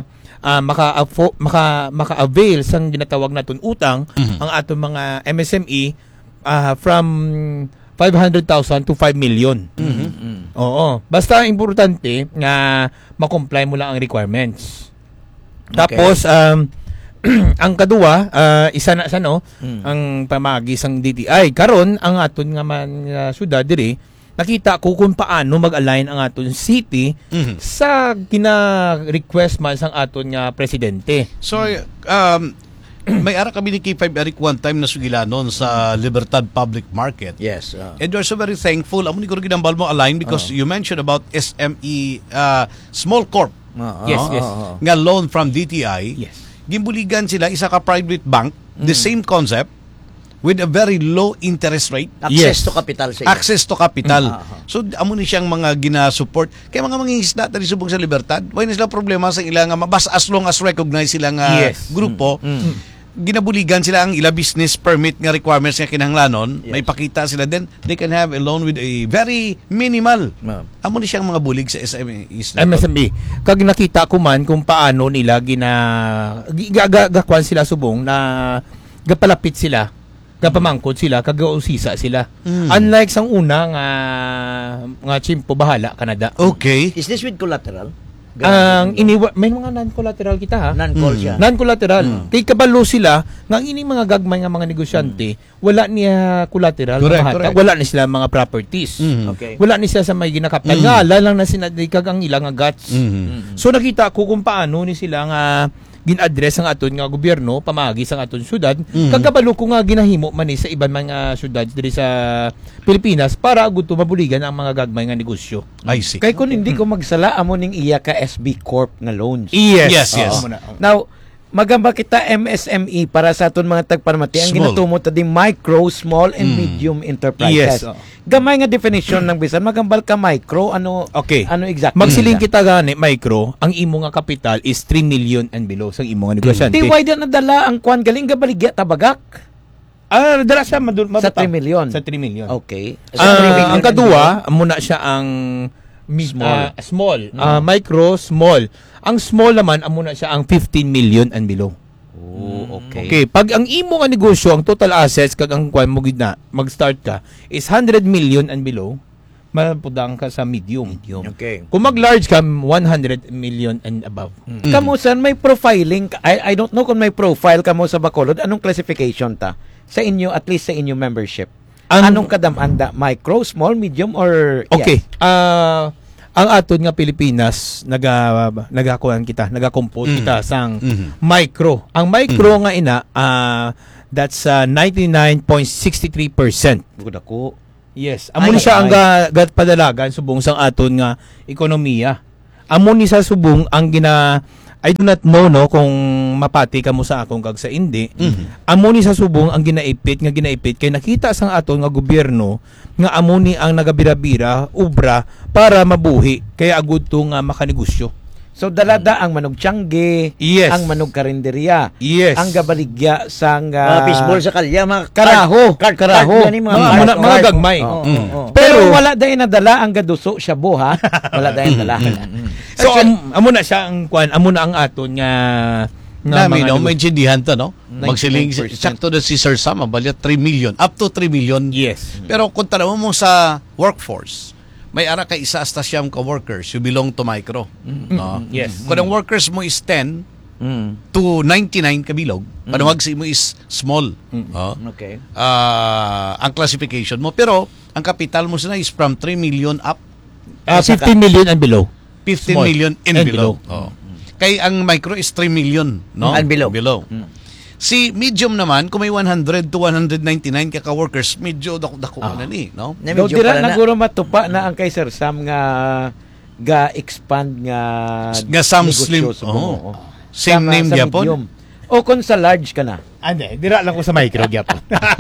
maka-avail sang ginatawag naton utang ang aton mga MSME from 500,000 to 5 million. Oo. Basta importante nga ma-comply mo lang ang requirements. Tapos ang kadua isa na sa no ang pamagi sang DTI karon ang aton nga man syudad diri nakita ko kung paano mag-align ang aton city sa gina-request man sang aton nga presidente. So, may ara kami ni K5 Eric one time na sugilanon sa Libertad Public Market. Yes. And we're so very thankful. Amo ni ko ginambal mo align because you mentioned about SME Small Corp. Yes. Nga loan from DTI. Yes. Gimbuligan sila isa ka private bank, the same concept with a very low interest rate. Access to capital sa iyo. Access to capital. So amo ni siyang mga gina-support kay mga mangingisda tari subong sa Libertad. Why na sila problema sa ilang mabas as long as recognize silang grupo. Ginabuligan sila ang ila business permit nga requirements nga kinahanglanon, may pakita sila then they can have a loan with a very minimal. Amo ni siyang mga bulig sa MSME. Kag nakita ko man kung paano nila gagakwan sila subong na gapalapit sila, gapamangkod sila, kagausisa sila. Unlike sang una nga chimpo bahala Canada. Okay. Is this with collateral? May mga non-collateral kita ha. Non-call siya. Non-collateral. Kay kabalo sila nga ini mga gagmay nga mga negosyante, wala niya collateral, Correct. wala ni sila mga properties. Okay. Wala ni sila sa may ginakapital. Nga lang na sinadikag ang ilang nga guts. So nakita ko kung paano ni sila nga gin-address ang aton nga gobyerno pamagi sa aton syudad kagabalo ko nga ginahimo man sa iban mga syudad diri sa Pilipinas para gusto mabuligan ang mga gagmay nga negosyo. I see. Kay kung hindi ko magsala amo ning iya ka SB Corp na loans. Yes. Now, magamba kita MSME para sa aton mga tagpanamati ang Small. ginatumo ta di micro, small and medium enterprises. Yes. Gamay nga definition ng bisan magambal ka micro ano Okay. ano exactly? Magsiling kita gani micro, ang imo nga kapital is 3 million and below sa imo nga negosyante. Di why na nadala ang kwan galing gabaligya tabagak Dala sa sa 3 million. Sa 3 million. Okay. Sa 3 million Ang kadua, muna siya ang small. Micro, small. Ang small naman, muna siya ang 15 million and below. Oh, okay. Okay, pag ang imo nga negosyo, ang total assets kag ang kwan mo gid na mag-start ka is 100 million and below, mapudang ka sa medium. Okay. Kung mag-large ka, 100 million and above. Kamo san may profiling I don't know kung may profile kamo sa Bacolod anong classification ta sa inyo at least sa inyo membership. Anong kadamanda? Micro, small, medium or Okay. yes? ang aton nga Pilipinas nagakompose kita sang micro. Ang micro nga ina that's 99.63%. Bukod ako. Yes, amo ni siya ang padalagan subong sang aton nga ekonomiya. Amo ni sa subong ang I do not know no kung mapati ka mo sa akong kag sa hindi. Amo ni sa subong ang ginaipit kay nakita sang aton nga gobyerno nga amo ni ang nagabira-bira ubra para mabuhi kaya agud to nga makanegosyo. So dalada ang manog tiangge, Yes. ang manog karinderya, Yes. ang gabaligya sang Mga fishball sa kalya, mga karaho, karaho. Mga gagmay. Pero wala dayon nadala ang gaduso shabu ha. Wala dayon dala. So amo na siya ang kwan, amo na ang aton nga Nami, no? mga May intindihan to, no? Magsiling, 99%. sakto na si Sir Sam, balyat 3 million, up to 3 million. Yes. Pero kung tanong mo sa workforce, may ara ka isa hasta siyam ka workers who belong to micro. No? Yes. Kung ang workers mo is 10 to 99 kabilog, panuwag si mo is small. No? Okay. Ang classification mo. Pero, ang capital mo sila is from 3 million up, 15 million and below. 15 Small. million and And below. Oh. Kay ang micro is 3 million, no? And below. Si medium naman, kung may 100 to 199 ka-workers, medyo dako-dako na ni, no? Na Do medyo dira pala na. naguro matupa na ang kay Sir Sam nga ga-expand nga Nga Sam negosyo Slim. sa Oh. buo. Same Sa- name sa gyapon? medium. O kung sa large ka na. Ande, dira lang ko sa micro gyapon.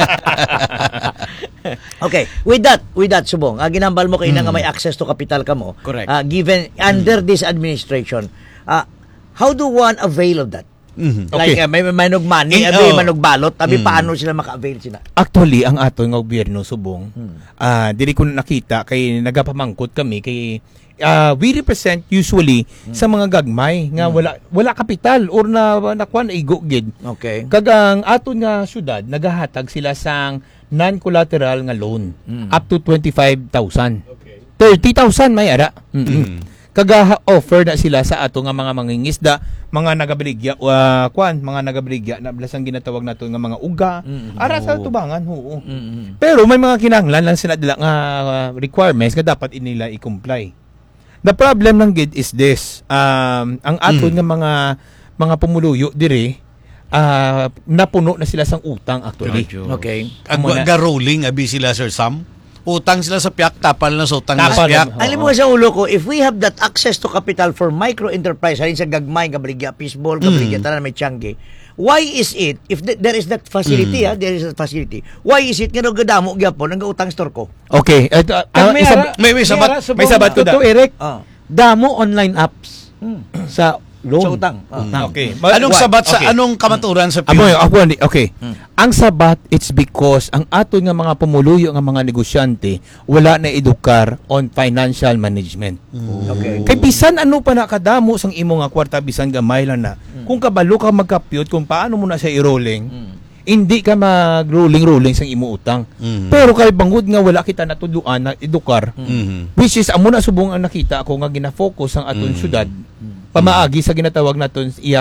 Okay, with that subong, ginambal mo kay nga may access to capital ka mo. Correct. Given under this administration, how do one avail of that? Like Okay. may manog money, manog balot, paano sila maka-avail sila? Actually, ang aton nga gobyerno subong, dili ko nakita kay nagapamangkot kami kay we represent usually sa mga gagmay nga wala kapital or nakuan igo gid. Okay. Kag ang aton nga syudad nagahatag sila sang non-collateral nga loan up to 25,000. 30,000 may ara. Kaga offer na sila sa ato nga mga mangingisda, mga nagabaligya mga nagabaligya na blasang ginatawag nato nga mga uga ara sa tubangan oo. Pero may mga kinahanglan lang sila dila nga requirements nga dapat inila i-comply. The problem lang gid is this, ang aton nga mga pumuluyo dire napuno na sila sang utang actually. Okay. Aga rolling, abi sila, Sir Sam. Utang sila sa piyak, tapal na sa utang na sa Tapal piyak. na. Alam mo sa ulo ko, if we have that access to capital for micro enterprise, halin sa gagmay, kabaligya, fishball, kabaligya, tanan may tiangge, why is it, if there is that facility, there is that facility, why is it nga gadamo gyapon ang utang store ko? Okay, may sabat. May sabat ko da. Totoo, Eric. Ah. Damo online apps sa loan. Sa utang. Okay. Anong sabat sa Okay. anong kamaturan sa Amo, piyak? okay. Ang sabat, it's because ang aton nga mga pumuluyo nga mga negosyante wala na edukar on financial management. Okay. Kay bisan ano pa na kadamo sang imo nga kwarta bisan gamay lang na. Kung kabalo ka magkapyot kung paano mo na siya i-rolling, hindi ka mag-rolling sang imo utang. Pero kay bangod nga wala kita natuluan na edukar, which is amo na subong ang nakita ako nga gina-focus ang aton syudad. Pamaagi sa ginatawag naton iya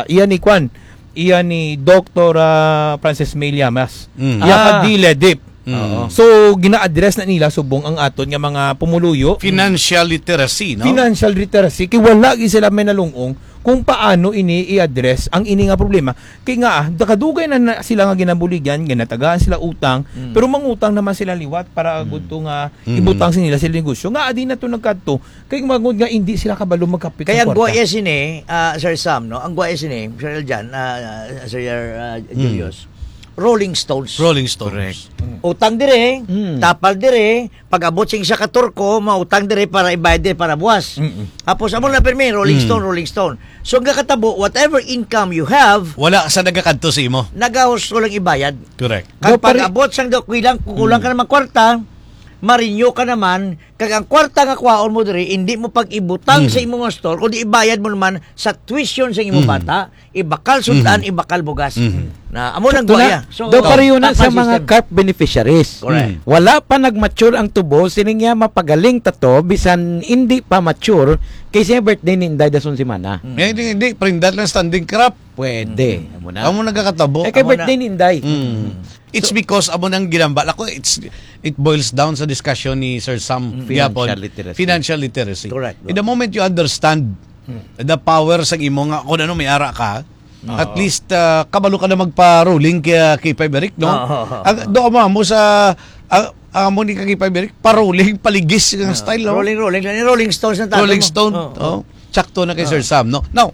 ni Dr. Francis May Llamas. Iya ka DILEDIP. So gina-address na nila subong ang aton nga mga pumuluyo. Financial literacy, no? Financial literacy kay wala gi sila may nalungong kung paano ini i-address ang ini nga problema. Kay nga dakadugay na sila nga ginabuligyan, ginatagaan sila utang, pero mangutang naman sila liwat para gudto nga ibutang nila sila negosyo. Nga adi na to nagkadto kay magud nga hindi sila kabalo magkapit. Kaya ang ng kwarta. guwaya sini, Sir Sam, no? Ang guwaya sini, Sir Eljan, Sir Julius, Rolling Stones. Rolling Stones. Utang dire, tapal dire, pag-abot sing sa katurko, mautang dire para ibayad dire para buwas. Tapos amo na permi, Rolling Stone. So ang katabo, whatever income you have, Wala sa nagakadto sa imo. nagahos ko lang ibayad. Correct. Kag pag-abot sang kulang ka naman kwarta, marinyo ka naman, kag ang kwarta nga kwaon mo diri, hindi mo pag-ibutang sa imong store, kundi ibayad mo naman sa tuition sa imong bata, ibakal sundan, ibakal bugas. Na amo nang guaya. So Daw pareho na sa tapa mga system. CARP beneficiaries. Correct. Wala pa nag-mature ang tubo, siningya mapagaling tato, bisan hindi pa mature, kay siya birthday ni Inday Dason Simana. Hindi, prindat lang standing crop. Pwede. Amo na. Amo nagakatabo. Eh, kay Amo birthday ni Inday. It's because amo nang ginambal ako, it boils down sa discussion ni Sir Sam Financial literacy. Financial literacy. Correct. In the moment you understand the power sa imo nga kung ano may ara ka, at least kabalo ka na magpa-ruling kay K5 Eric, no? Doon mo sa mo ni kay K5 Eric, pa-ruling, paligis ng style, no? Rolling Stones na tayo. Rolling Stone. Sakto na kay Sir Sam, no? Now,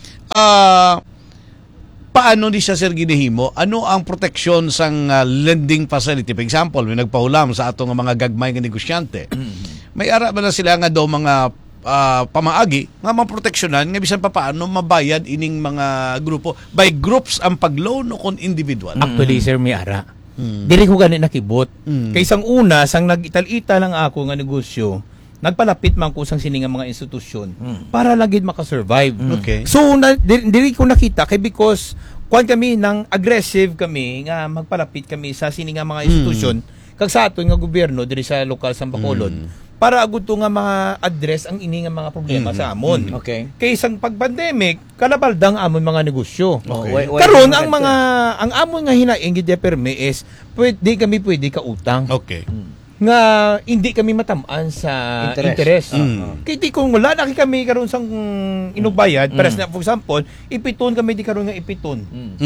paano di siya, Sir, ginihimo? Ano ang proteksyon sang lending facility? For example, may nagpahulam sa atong mga gagmay nga negosyante. May ara ba na sila nga daw mga pamaagi nga maproteksyonan nga bisan pa paano mabayad ining mga grupo? By groups ang pag-loan o kon individual? Actually, sir, may ara. Dili ko gani nakibot. Kay sang una, sang nagital-ita lang ako nga negosyo, nagpalapit man ko sang sininga mga institusyon para lagid makasurvive. Okay. So, dili ko nakita kay because kuan kami nang aggressive kami nga magpalapit kami sa sininga mga institusyon kag sa aton nga gobyerno diri sa lokal sa Bacolod para agud to nga ma-address ang ini nga mga problema sa amon. Okay. Kay isang pag-pandemic, kalabaldang amon mga negosyo. Okay. Karon ang amon nga hinaing gid perme is pwede ka utang. Okay. Nga hindi kami matamaan sa interest. Kaya di kung wala na kami karon sang inubayad, para sa for example, ipiton kami di karon nga ipiton.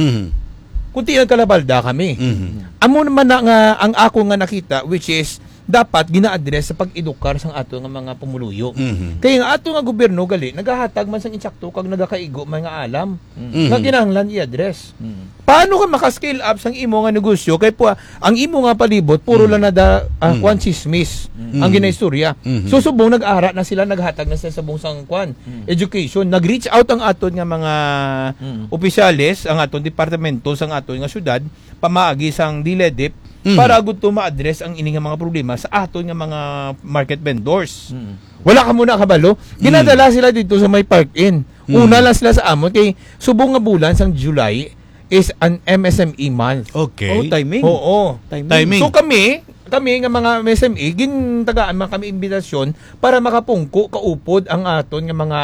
Kunti ang kalabalda kami. Amo naman na nga ang ako nga nakita which is dapat gina-address sa pag-edukar sang ato nga mga pumuluyo. Kaya nga ato nga gobyerno gali nagahatag man sang insakto kag nagakaigo man nga alam nga kinahanglan i-address. Paano ka maka-scale up sang imo nga negosyo kay po ang imo nga palibot puro lang na kwan sismis ang ginaistorya. So subong nag-ara na sila naghatag na sila sa buong sang kwan education, nag-reach out ang aton nga mga opisyales, ang aton departamento sang aton nga syudad pamaagi sang DILEDIP para agud to ma-address ang ini nga mga problema sa aton nga mga market vendors. Wala ka muna kabalo, ginadala sila dito sa may park-in. Una lang sila sa amon kay subong nga bulan sang July is an MSME month. Okay. Timing. Oo. Timing. So kami nga mga MSME gintagaan man kami imbitasyon para makapungko kaupod ang aton nga mga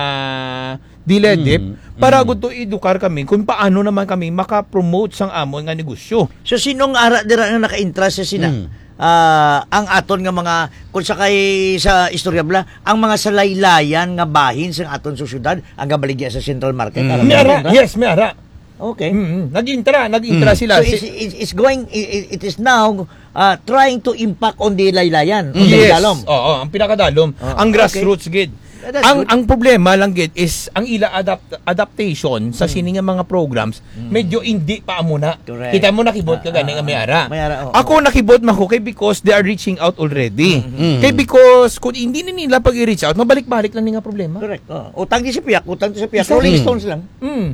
DILEDIP para agud to edukar kami kung paano naman kami maka-promote sang amon nga negosyo. So sinong ara dira nga naka-interest sa sina? Ang aton nga mga kung sakay sa istorya bla, ang mga salaylayan nga bahin sa aton sa syudad ang gabaligya sa Central Market. May ara. Yes, may ara. Okay. Nag-intra sila. So it is now trying to impact on the laylayan, on the Yes. dalom. Oo, ang pinakadalom, ang grassroots gid. That's good. Ang problema lang gid is ang ila adaptation sa sining nga mga programs medyo hindi pa muna. Correct. Kita mo nakibot ka gani nga may ara. May ara, oo. Ako nakibot man ko kay because they are reaching out already. Kay because kung hindi na nila pag i-reach out, mabalik-balik lang ni nga problema. Correct. Utang di sa piyak. Rolling Stones lang.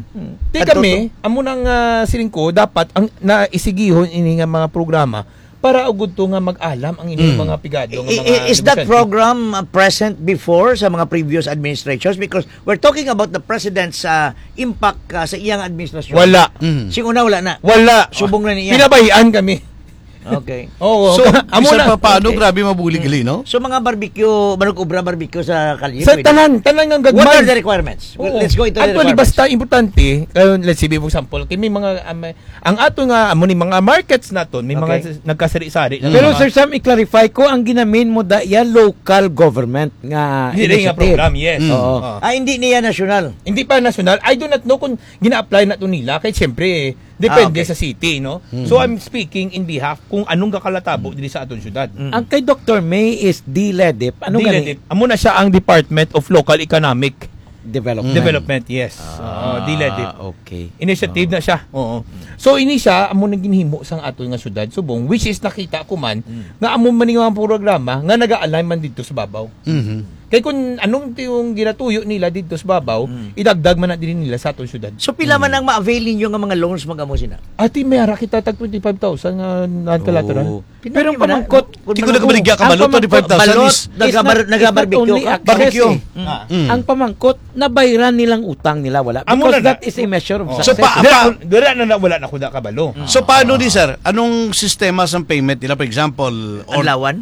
Di kami, amo nang siling ko dapat ang naisigihon ini nga mga programa para ugod to nga mag-alam ang inyong mga pigado nga mga Is that negosyante. program present before sa mga previous administrations? Because we're talking about the president's impact sa iyang administrasyon. Wala. Sing una wala na. Wala. Subong na niya. Pinabahian kami. Okay. Oo. So, amo isa na. pa paano, Okay. grabe mabulig-gali, no? So mga barbecue, manug-ubra barbecue sa kalye. Sa tanan nga gagmay. What are the requirements? Oo. Let's go into the Actually, requirements. basta importante, let's say, for example, kay may mga, ang ato nga, amo ni mga markets naton, may Okay. mga nagkasari-sari. Pero Sir Sam, i-clarify ko, ang ginamin mo da yan local government nga hindi nga initiative. program, yes. Oo. Hindi niya national. Hindi pa national. I do not know kung gina-apply na to nila. Kaya siyempre, depende okay. sa city, no? So, I'm speaking in behalf kung anong kakalatabo dito sa aton syudad. Ang kay Dr. May is DILEDIP. Ano gani? Amo na siya ang Department of Local Economic Development. yes. DILEDIP. Okay. Initiative na siya. Oo. So ini siya amo nang ginhimo sang ato nga syudad Subong which is nakita ko man nga amo man nga programa nga naga-align man dito sa babaw. Kay kung anong yung ginatuyo nila dito sa babaw, idagdag man na din nila sa atong syudad. So pila man ang ma-avail ninyo nga mga loans magamo sina? Ati may ara kita tag 25,000 nga non-collateral. Oh. Pero ang pamangkot, Hindi ko nagkabaligya ka balot, 25,000 balot, is... nagabarbecue ka. Barbecue. Ang pamangkot, nabayaran nilang utang nila wala. Amo Because na that is a measure of So, success. Dira na wala na kuda kabalo. So, paano di, sir? Anong sistema sa payment nila? For example, Adlawan?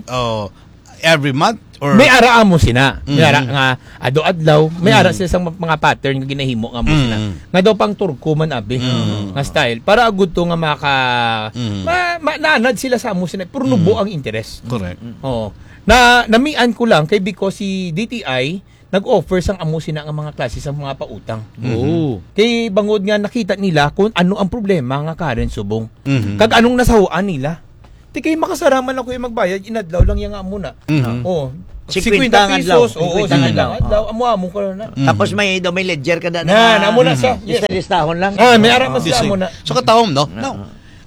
Every month? Or May ara mo sina. May ara nga ado-adlaw, may ara sila sa mga pattern nga ginahimo nga mo sina. Nga daw pang turko man abi nga style para agud to nga maka nanad sila sa mo sina puro nubo ang interest. Correct. Oo. Namian ko lang kay because si DTI nag-offer sang amusin na ang mga klase sa mga pautang. Oh. Kay bangod nga nakita nila kung ano ang problema nga Karen Subong. Mhm. Kag anong nasahuan nila. Di kay makasaraman ako yung magbayad, inadlaw lang yung muna. Mhm. Oh, 50 pesos. Oo, 50 50 adlaw. Amo ko na. Tapos may ledger ka na. Amo na siya. Yes. Listahon lang. May araman This siya way. amo na. So katawom, no? No.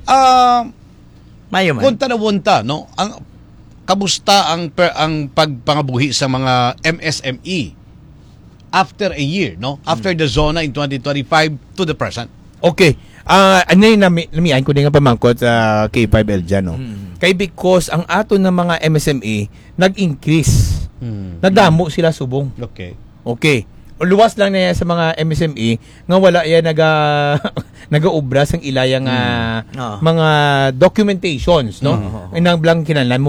Mayo man. Punta na bunta, no? Ang kamusta ang pagpangabuhi sa mga MSME after a year, no? After the zona in 2025 to the present. Okay. Ano yung namiyan ko din nga pamangkot sa K5L dyan, no? Kay because ang ato ng mga MSME nag-increase. Nadamo sila subong. Okay. Okay. Luwas lang na yan sa mga MSME nga wala yan nagaobra sang ilayang mga documentations, no? Inang blang kinahanglan mo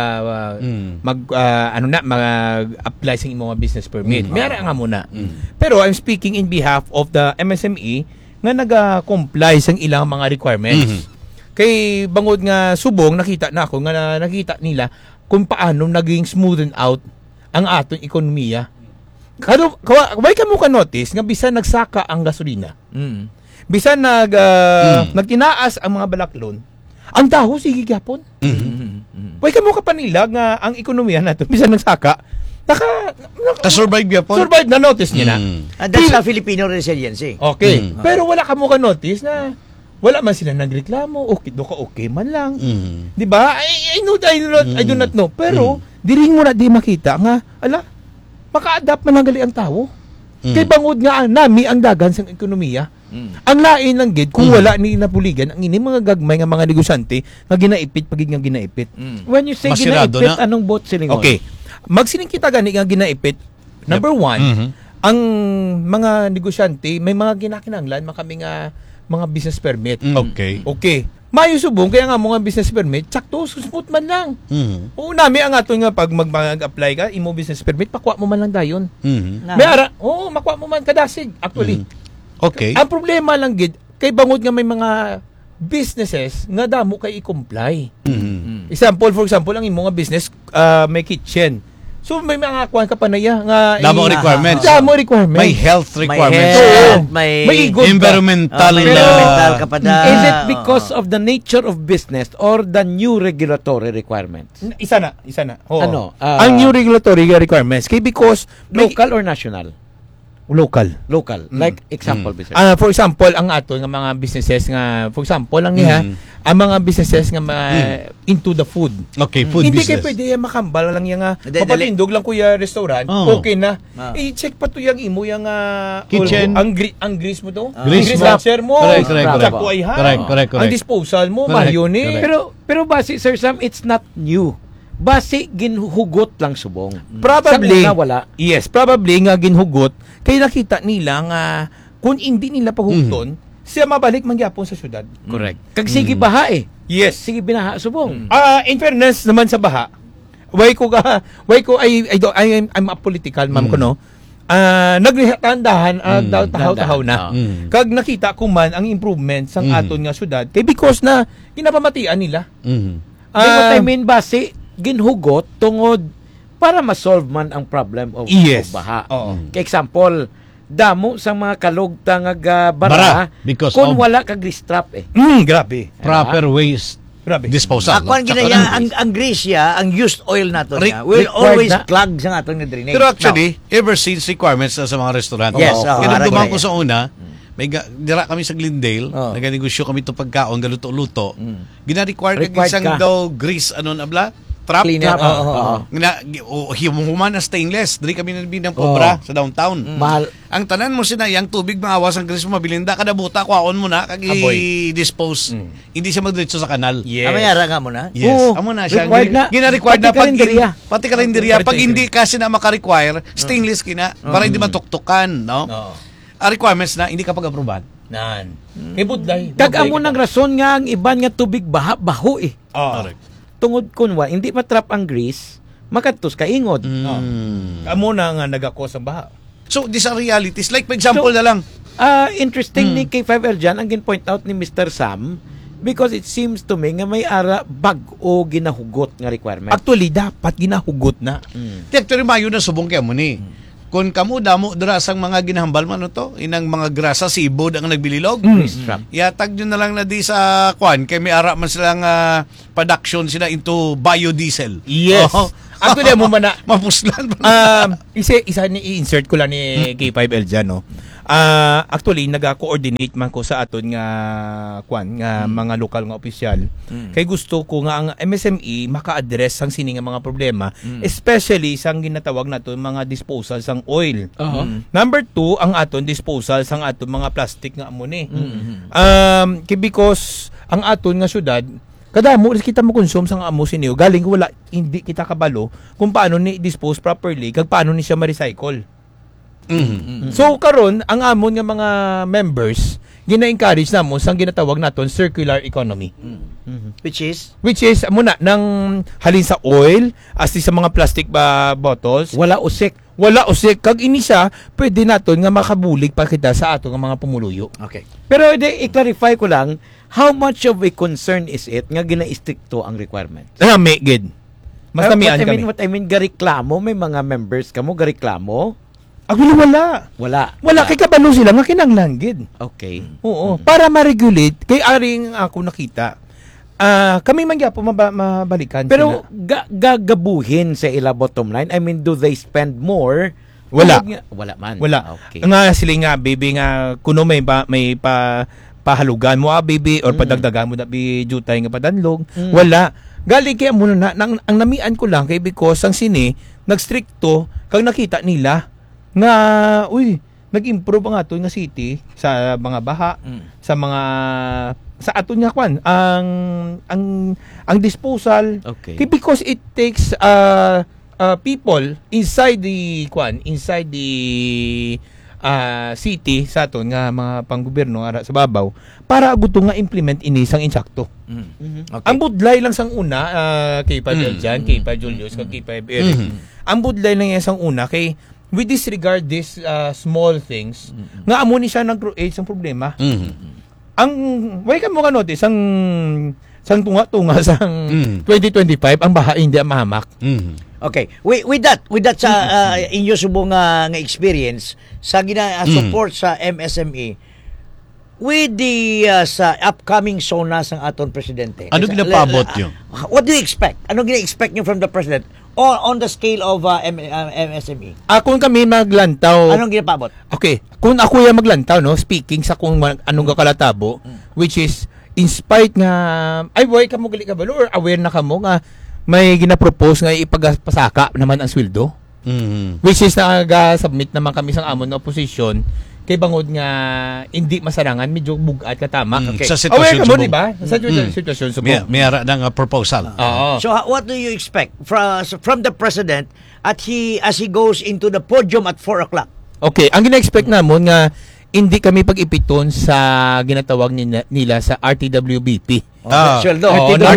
mag-apply sa imong business permit. Mayara nga muna. Pero I'm speaking in behalf of the MSME nga naga-comply sang ilang mga requirements. Kay bangod nga subong nakita nila kung paano naging smoothen out ang atong ekonomiya. Kaway ka mo ka-notice nga bisan nagsaka ang gasolina. Bisan nagtinaas ang mga balaklon, ang taho sige gyapon. Way ka mo ka panilag nga ang ekonomiya nato bisan nagsaka Ka-survive yapon. survive na notice niya na. That's a Filipino resiliency. Okay. Pero wala ka mo ka-notice na wala man sila nagreklamo, okay man lang. 'Di ba? I do not know. Pero diri mo na di makita nga maka-adapt man lang gali ang tao. Kay bangod nga nami ang dagan sa ekonomiya. Ang lain lang gid kung wala ni napuligan ang ini mga gagmay nga mga negosyante nga ginaipit pagig nga ginaipit. When you say Masirado ginaipit, na. anong boat silingon? Okay. Magsining kita gani nga ginaipit. Number one, ang mga negosyante may mga ginakinanglan kami nga mga business permit. Okay. Okay. Mayo subong kaya nga mga business permit, sakto smooth man lang. Oo, nami ang ato nga pag mag-apply ka, imo business permit, pakuha mo man lang dayon. May ara, makuha mo man kadasig actually. Okay. Ang problema lang gid kay bangod nga may mga businesses nga damo kay i-comply. For example, ang imo nga business may kitchen. So may mga kuan ka pa na ya nga Damo requirements. Damo requirements. May health requirements. May environmental ka pa na. Is it because of the nature of business or the new regulatory requirements? Isa na. Oo. Ano? Ang new regulatory requirements kay because Local or national? local. Like example, business. For example, ang ato nga mga businesses nga for example lang niya ang mga businesses nga into the food. Okay, food Hindi business. kay pwede yan makambal lang yang Dali. papatindog lang kuya restaurant. Oh. Okay na. I-check pa to yang imo yang Kitchen. ang grease mo to. Grease mo. washer mo. Correct. Sakto ay ha. Correct. Ang disposal mo, Correct. mayonnaise. Pero base, Sir Sam, it's not new. Base, ginhugot lang subong. Probably. Sa una, wala. Yes, probably nga ginhugot kay nakita nila nga kung hindi nila pahuguton, siya mabalik mangyapon sa syudad. Correct. Kag sige baha eh. Yes. Sige binaha subong. In fairness naman sa baha, I'm apolitical, ma'am ko no. Nagtandahan tahaw-tahaw na. Kag nakita ko man ang improvement sang aton nga syudad kay because na ginapamatian nila. What I mean base, ginhugot tungod para ma-solve man ang problem of baha. Kay example, damo sa mga kalugta nga bara because kung of wala kag strap eh. Grabe. proper waste Grabe. disposal. Akuan ginaya ang grease ya, ang used oil nato niya will required always na. clog sa atong drainage. Pero actually, ever since requirements na sa mga restaurant. Yes, Kaya harag dumaan na ko yan. sa una, dira kami sa Glendale, naganegosyo kami to pagkaon, galuto-luto. Gina-require kag Required isang ka. daw grease abla? Trap. Cleaner. Humuman na stainless. Dili kami nabinang pobra sa downtown. Mahal. Ang tanan mo sinayang tubig maawas ang grease mo mabilinda kada buta kwaon mo na kag i-dispose. Hindi siya magdiretso sa kanal. Yes. Amayara nga mo na. Yes. Oo. Amo na siya. Required na. Gina-required na Pati karinderya. pati karinderya. Pag hindi kasi na maka-require, stainless kina para hindi matuktukan, no? Requirements na hindi ka pag-aproban. Nan. Ibudlay. Kag amo nang rason nga ang iban nga tubig baho eh. Correct. Tungod kunwa hindi matrap ang grease, makatus ka ingod. Amo na nga nagakos ang baha. So, these are realities. Like, for example So, na lang. Interesting ni K5L dyan, ang gin-point out ni Mr. Sam, Because it seems to me nga may ara bag-o ginahugot nga requirement. Actually, dapat ginahugot na. Actually, mayo na subong kaya mo ni. Kung kamo damo drasang mga ginahambal man to, inang mga grasa sibod ang nagbililog. Iatag nyo na lang na di sa kwan kay may ara man silang production sila into biodiesel. Yes. Oo. Actually, mo man na mapuslan. isa ni i-insert ko lang ni K5L dyan, no. Actually, nag-coordinate man ko sa aton nga mga lokal nga opisyal. Kay gusto ko nga ang MSME maka-address sang sini nga mga problema, especially sang ginatawag naton mga disposal sang oil. Number 2, ang aton disposal sang aton mga plastic nga amuni. Because ang aton nga syudad kadamo kita mo consume sang amo siniyo galing wala hindi kita kabalo kung paano ni dispose properly kag paano ni siya ma-recycle. So karon ang amon nga mga members gina-encourage namon sang ginatawag naton circular economy. Which is muna nang halin sa oil as sa mga plastic bottles Wala usik. kag ini siya pwede naton nga makabulig pa kita sa ato nga mga pumuluyo. okay. Pero i-clarify ko lang, how much of a concern is it nga gina-stricto ang requirement? May good. Mas tamian kami. What I mean, gareklamo, may mga members kamo gareklamo? Wala. Wala. Kay kabalo sila nga kinanglanggid. Okay. Oo. Para ma-regulate, kay aring ako nakita. Kami man gyapon mabalikan Pero sila. gagabuhin sa ila bottom line, I mean, do they spend more? Wala. Wala man. Wala. Okay. Nga sila nga baby nga kuno may pahalugan mo baby or padagdagan mo na bi jutay nga padanlog. Wala. Gali kaya muna na ang namian ko lang kay because ang sini nagstrikto kag nakita nila nga nag-improve ang aton nga city sa mga baha, sa mga sa aton nga kwan ang disposal. Okay. Kay because it takes people inside the city sa aton nga mga panggobyerno ara sa babaw para gusto nga implement ini sang insakto. Okay. Ang budlay lang sang una K5 Eljan, K5 Julius, kag K5 Eric. Ang budlay lang yan sang una kay we disregard these small things nga amo ni siya nag-create sang problema. Ang way ka mo ka notice sang tunga-tunga sang 2025 ang baha hindi mahamak. Okay. With that sa inyo subong nga experience sa support sa MSME with the sa upcoming SONA sang aton presidente. Ano ginapabot nyo? What do you expect? Ano gina-expect nyo from the president on the scale of MSME? Kung kami maglantaw. Anong ginapabot? Okay, kung ako yung maglantaw, no, speaking sa kung anong kakalatabo, which is, in spite nga, way ka mo gali ka ba, or aware na ka mo nga, may ginapropose nga ipagpasaka naman ang sweldo, which is nag-submit naman kami sa amon na opposition, kay bangod nga hindi masarangan, medyo bugat ka tama. Okay. Sa sitwasyon aware ka mo, subong. di ba? Sa sitwasyon subong. May ara ng proposal. Oo. So what do you expect from the president as he goes into the podium at 4 o'clock? Okay, ang gina-expect namon nga hindi kami pag-ipiton sa ginatawag nila sa RTWBP. Sweldo.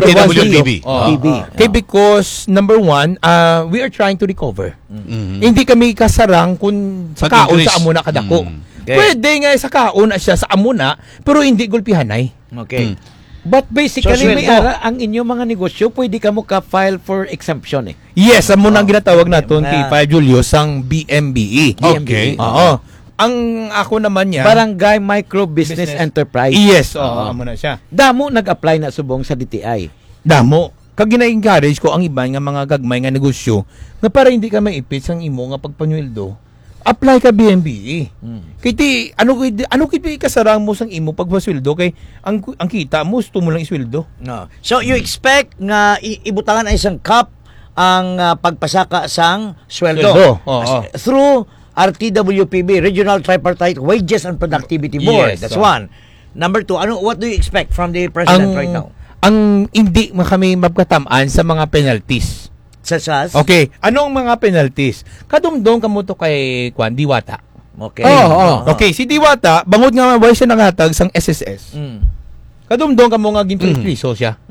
RTWBP. Okay, because number one, we are trying to recover. Hindi kami kasarang kung sa kaon Pag-increase. sa amuna kadako. Okay. Pwede nga sa kaon siya sa amuna, pero hindi gulpihanay. Okay. But basically, So, may sweldo. ara ang inyong mga negosyo, pwede ka mo ka-file for exemption eh. Yes, amuna ang ginatawag naton Na- kay Pa Julius sang BMBE. Okay. Oo. Ang ako naman niya, Barangay Micro Business Enterprise. yes, amuna siya. Damo nag-apply na subong sa DTI. Damo. Kag gina-encourage ko ang iba nga mga gagmay nga negosyo nga para hindi ka maipit sang imo nga pagpanyueldo. Apply ka BMBE. Kiti ano kiti kasarang mo sang imo pagpasweldo kay ang kita mo gusto mo lang isweldo. No. So you expect nga ibutangan ay isang cap ang pagpasaka sang sweldo. Oo. Through RTWPB, Regional Tripartite Wages and Productivity Board. Yes, That's one. Number 2, what do you expect from the president right now? Ang hindi kami mapkatamaan sa mga penalties. Such as? Okay, anong mga penalties? Kadumdong kamo to kay Kwan Diwata. Okay. Okay, si Diwata, bangod nga way siya nanghatag sang SSS. Kadumdong kamo nga ginto priso siya.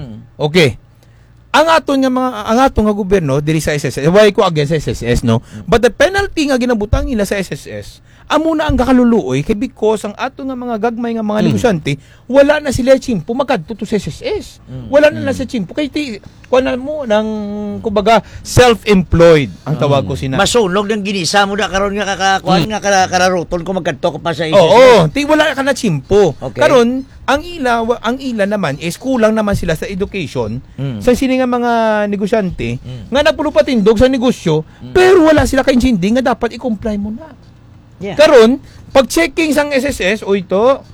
Okay. Ang aton nga gobyerno diri sa SSS, why ko against sa SSS, no? But the penalty nga ginabutang nila sa SSS, amo na ang gakaluluoy kay because ang ato nga mga gagmay nga mga negosyante wala na sila chimpo makadto to sa SSS. Wala na sa chimpo kay kuan mo nang kumbaga self-employed ang tawag ko sina. Masunog ng ginisa mo na karon nga kakakuan nga kararuton ko magkadto ko pa sa Oo, wala ka na chimpo. Okay. Karon ang ila naman is kulang naman sila sa education sa sini nga mga negosyante nga nagpulupatindog sa negosyo pero wala sila kaintindi nga dapat i-comply mo na. Yeah. Karon pag checking sang SSS o ito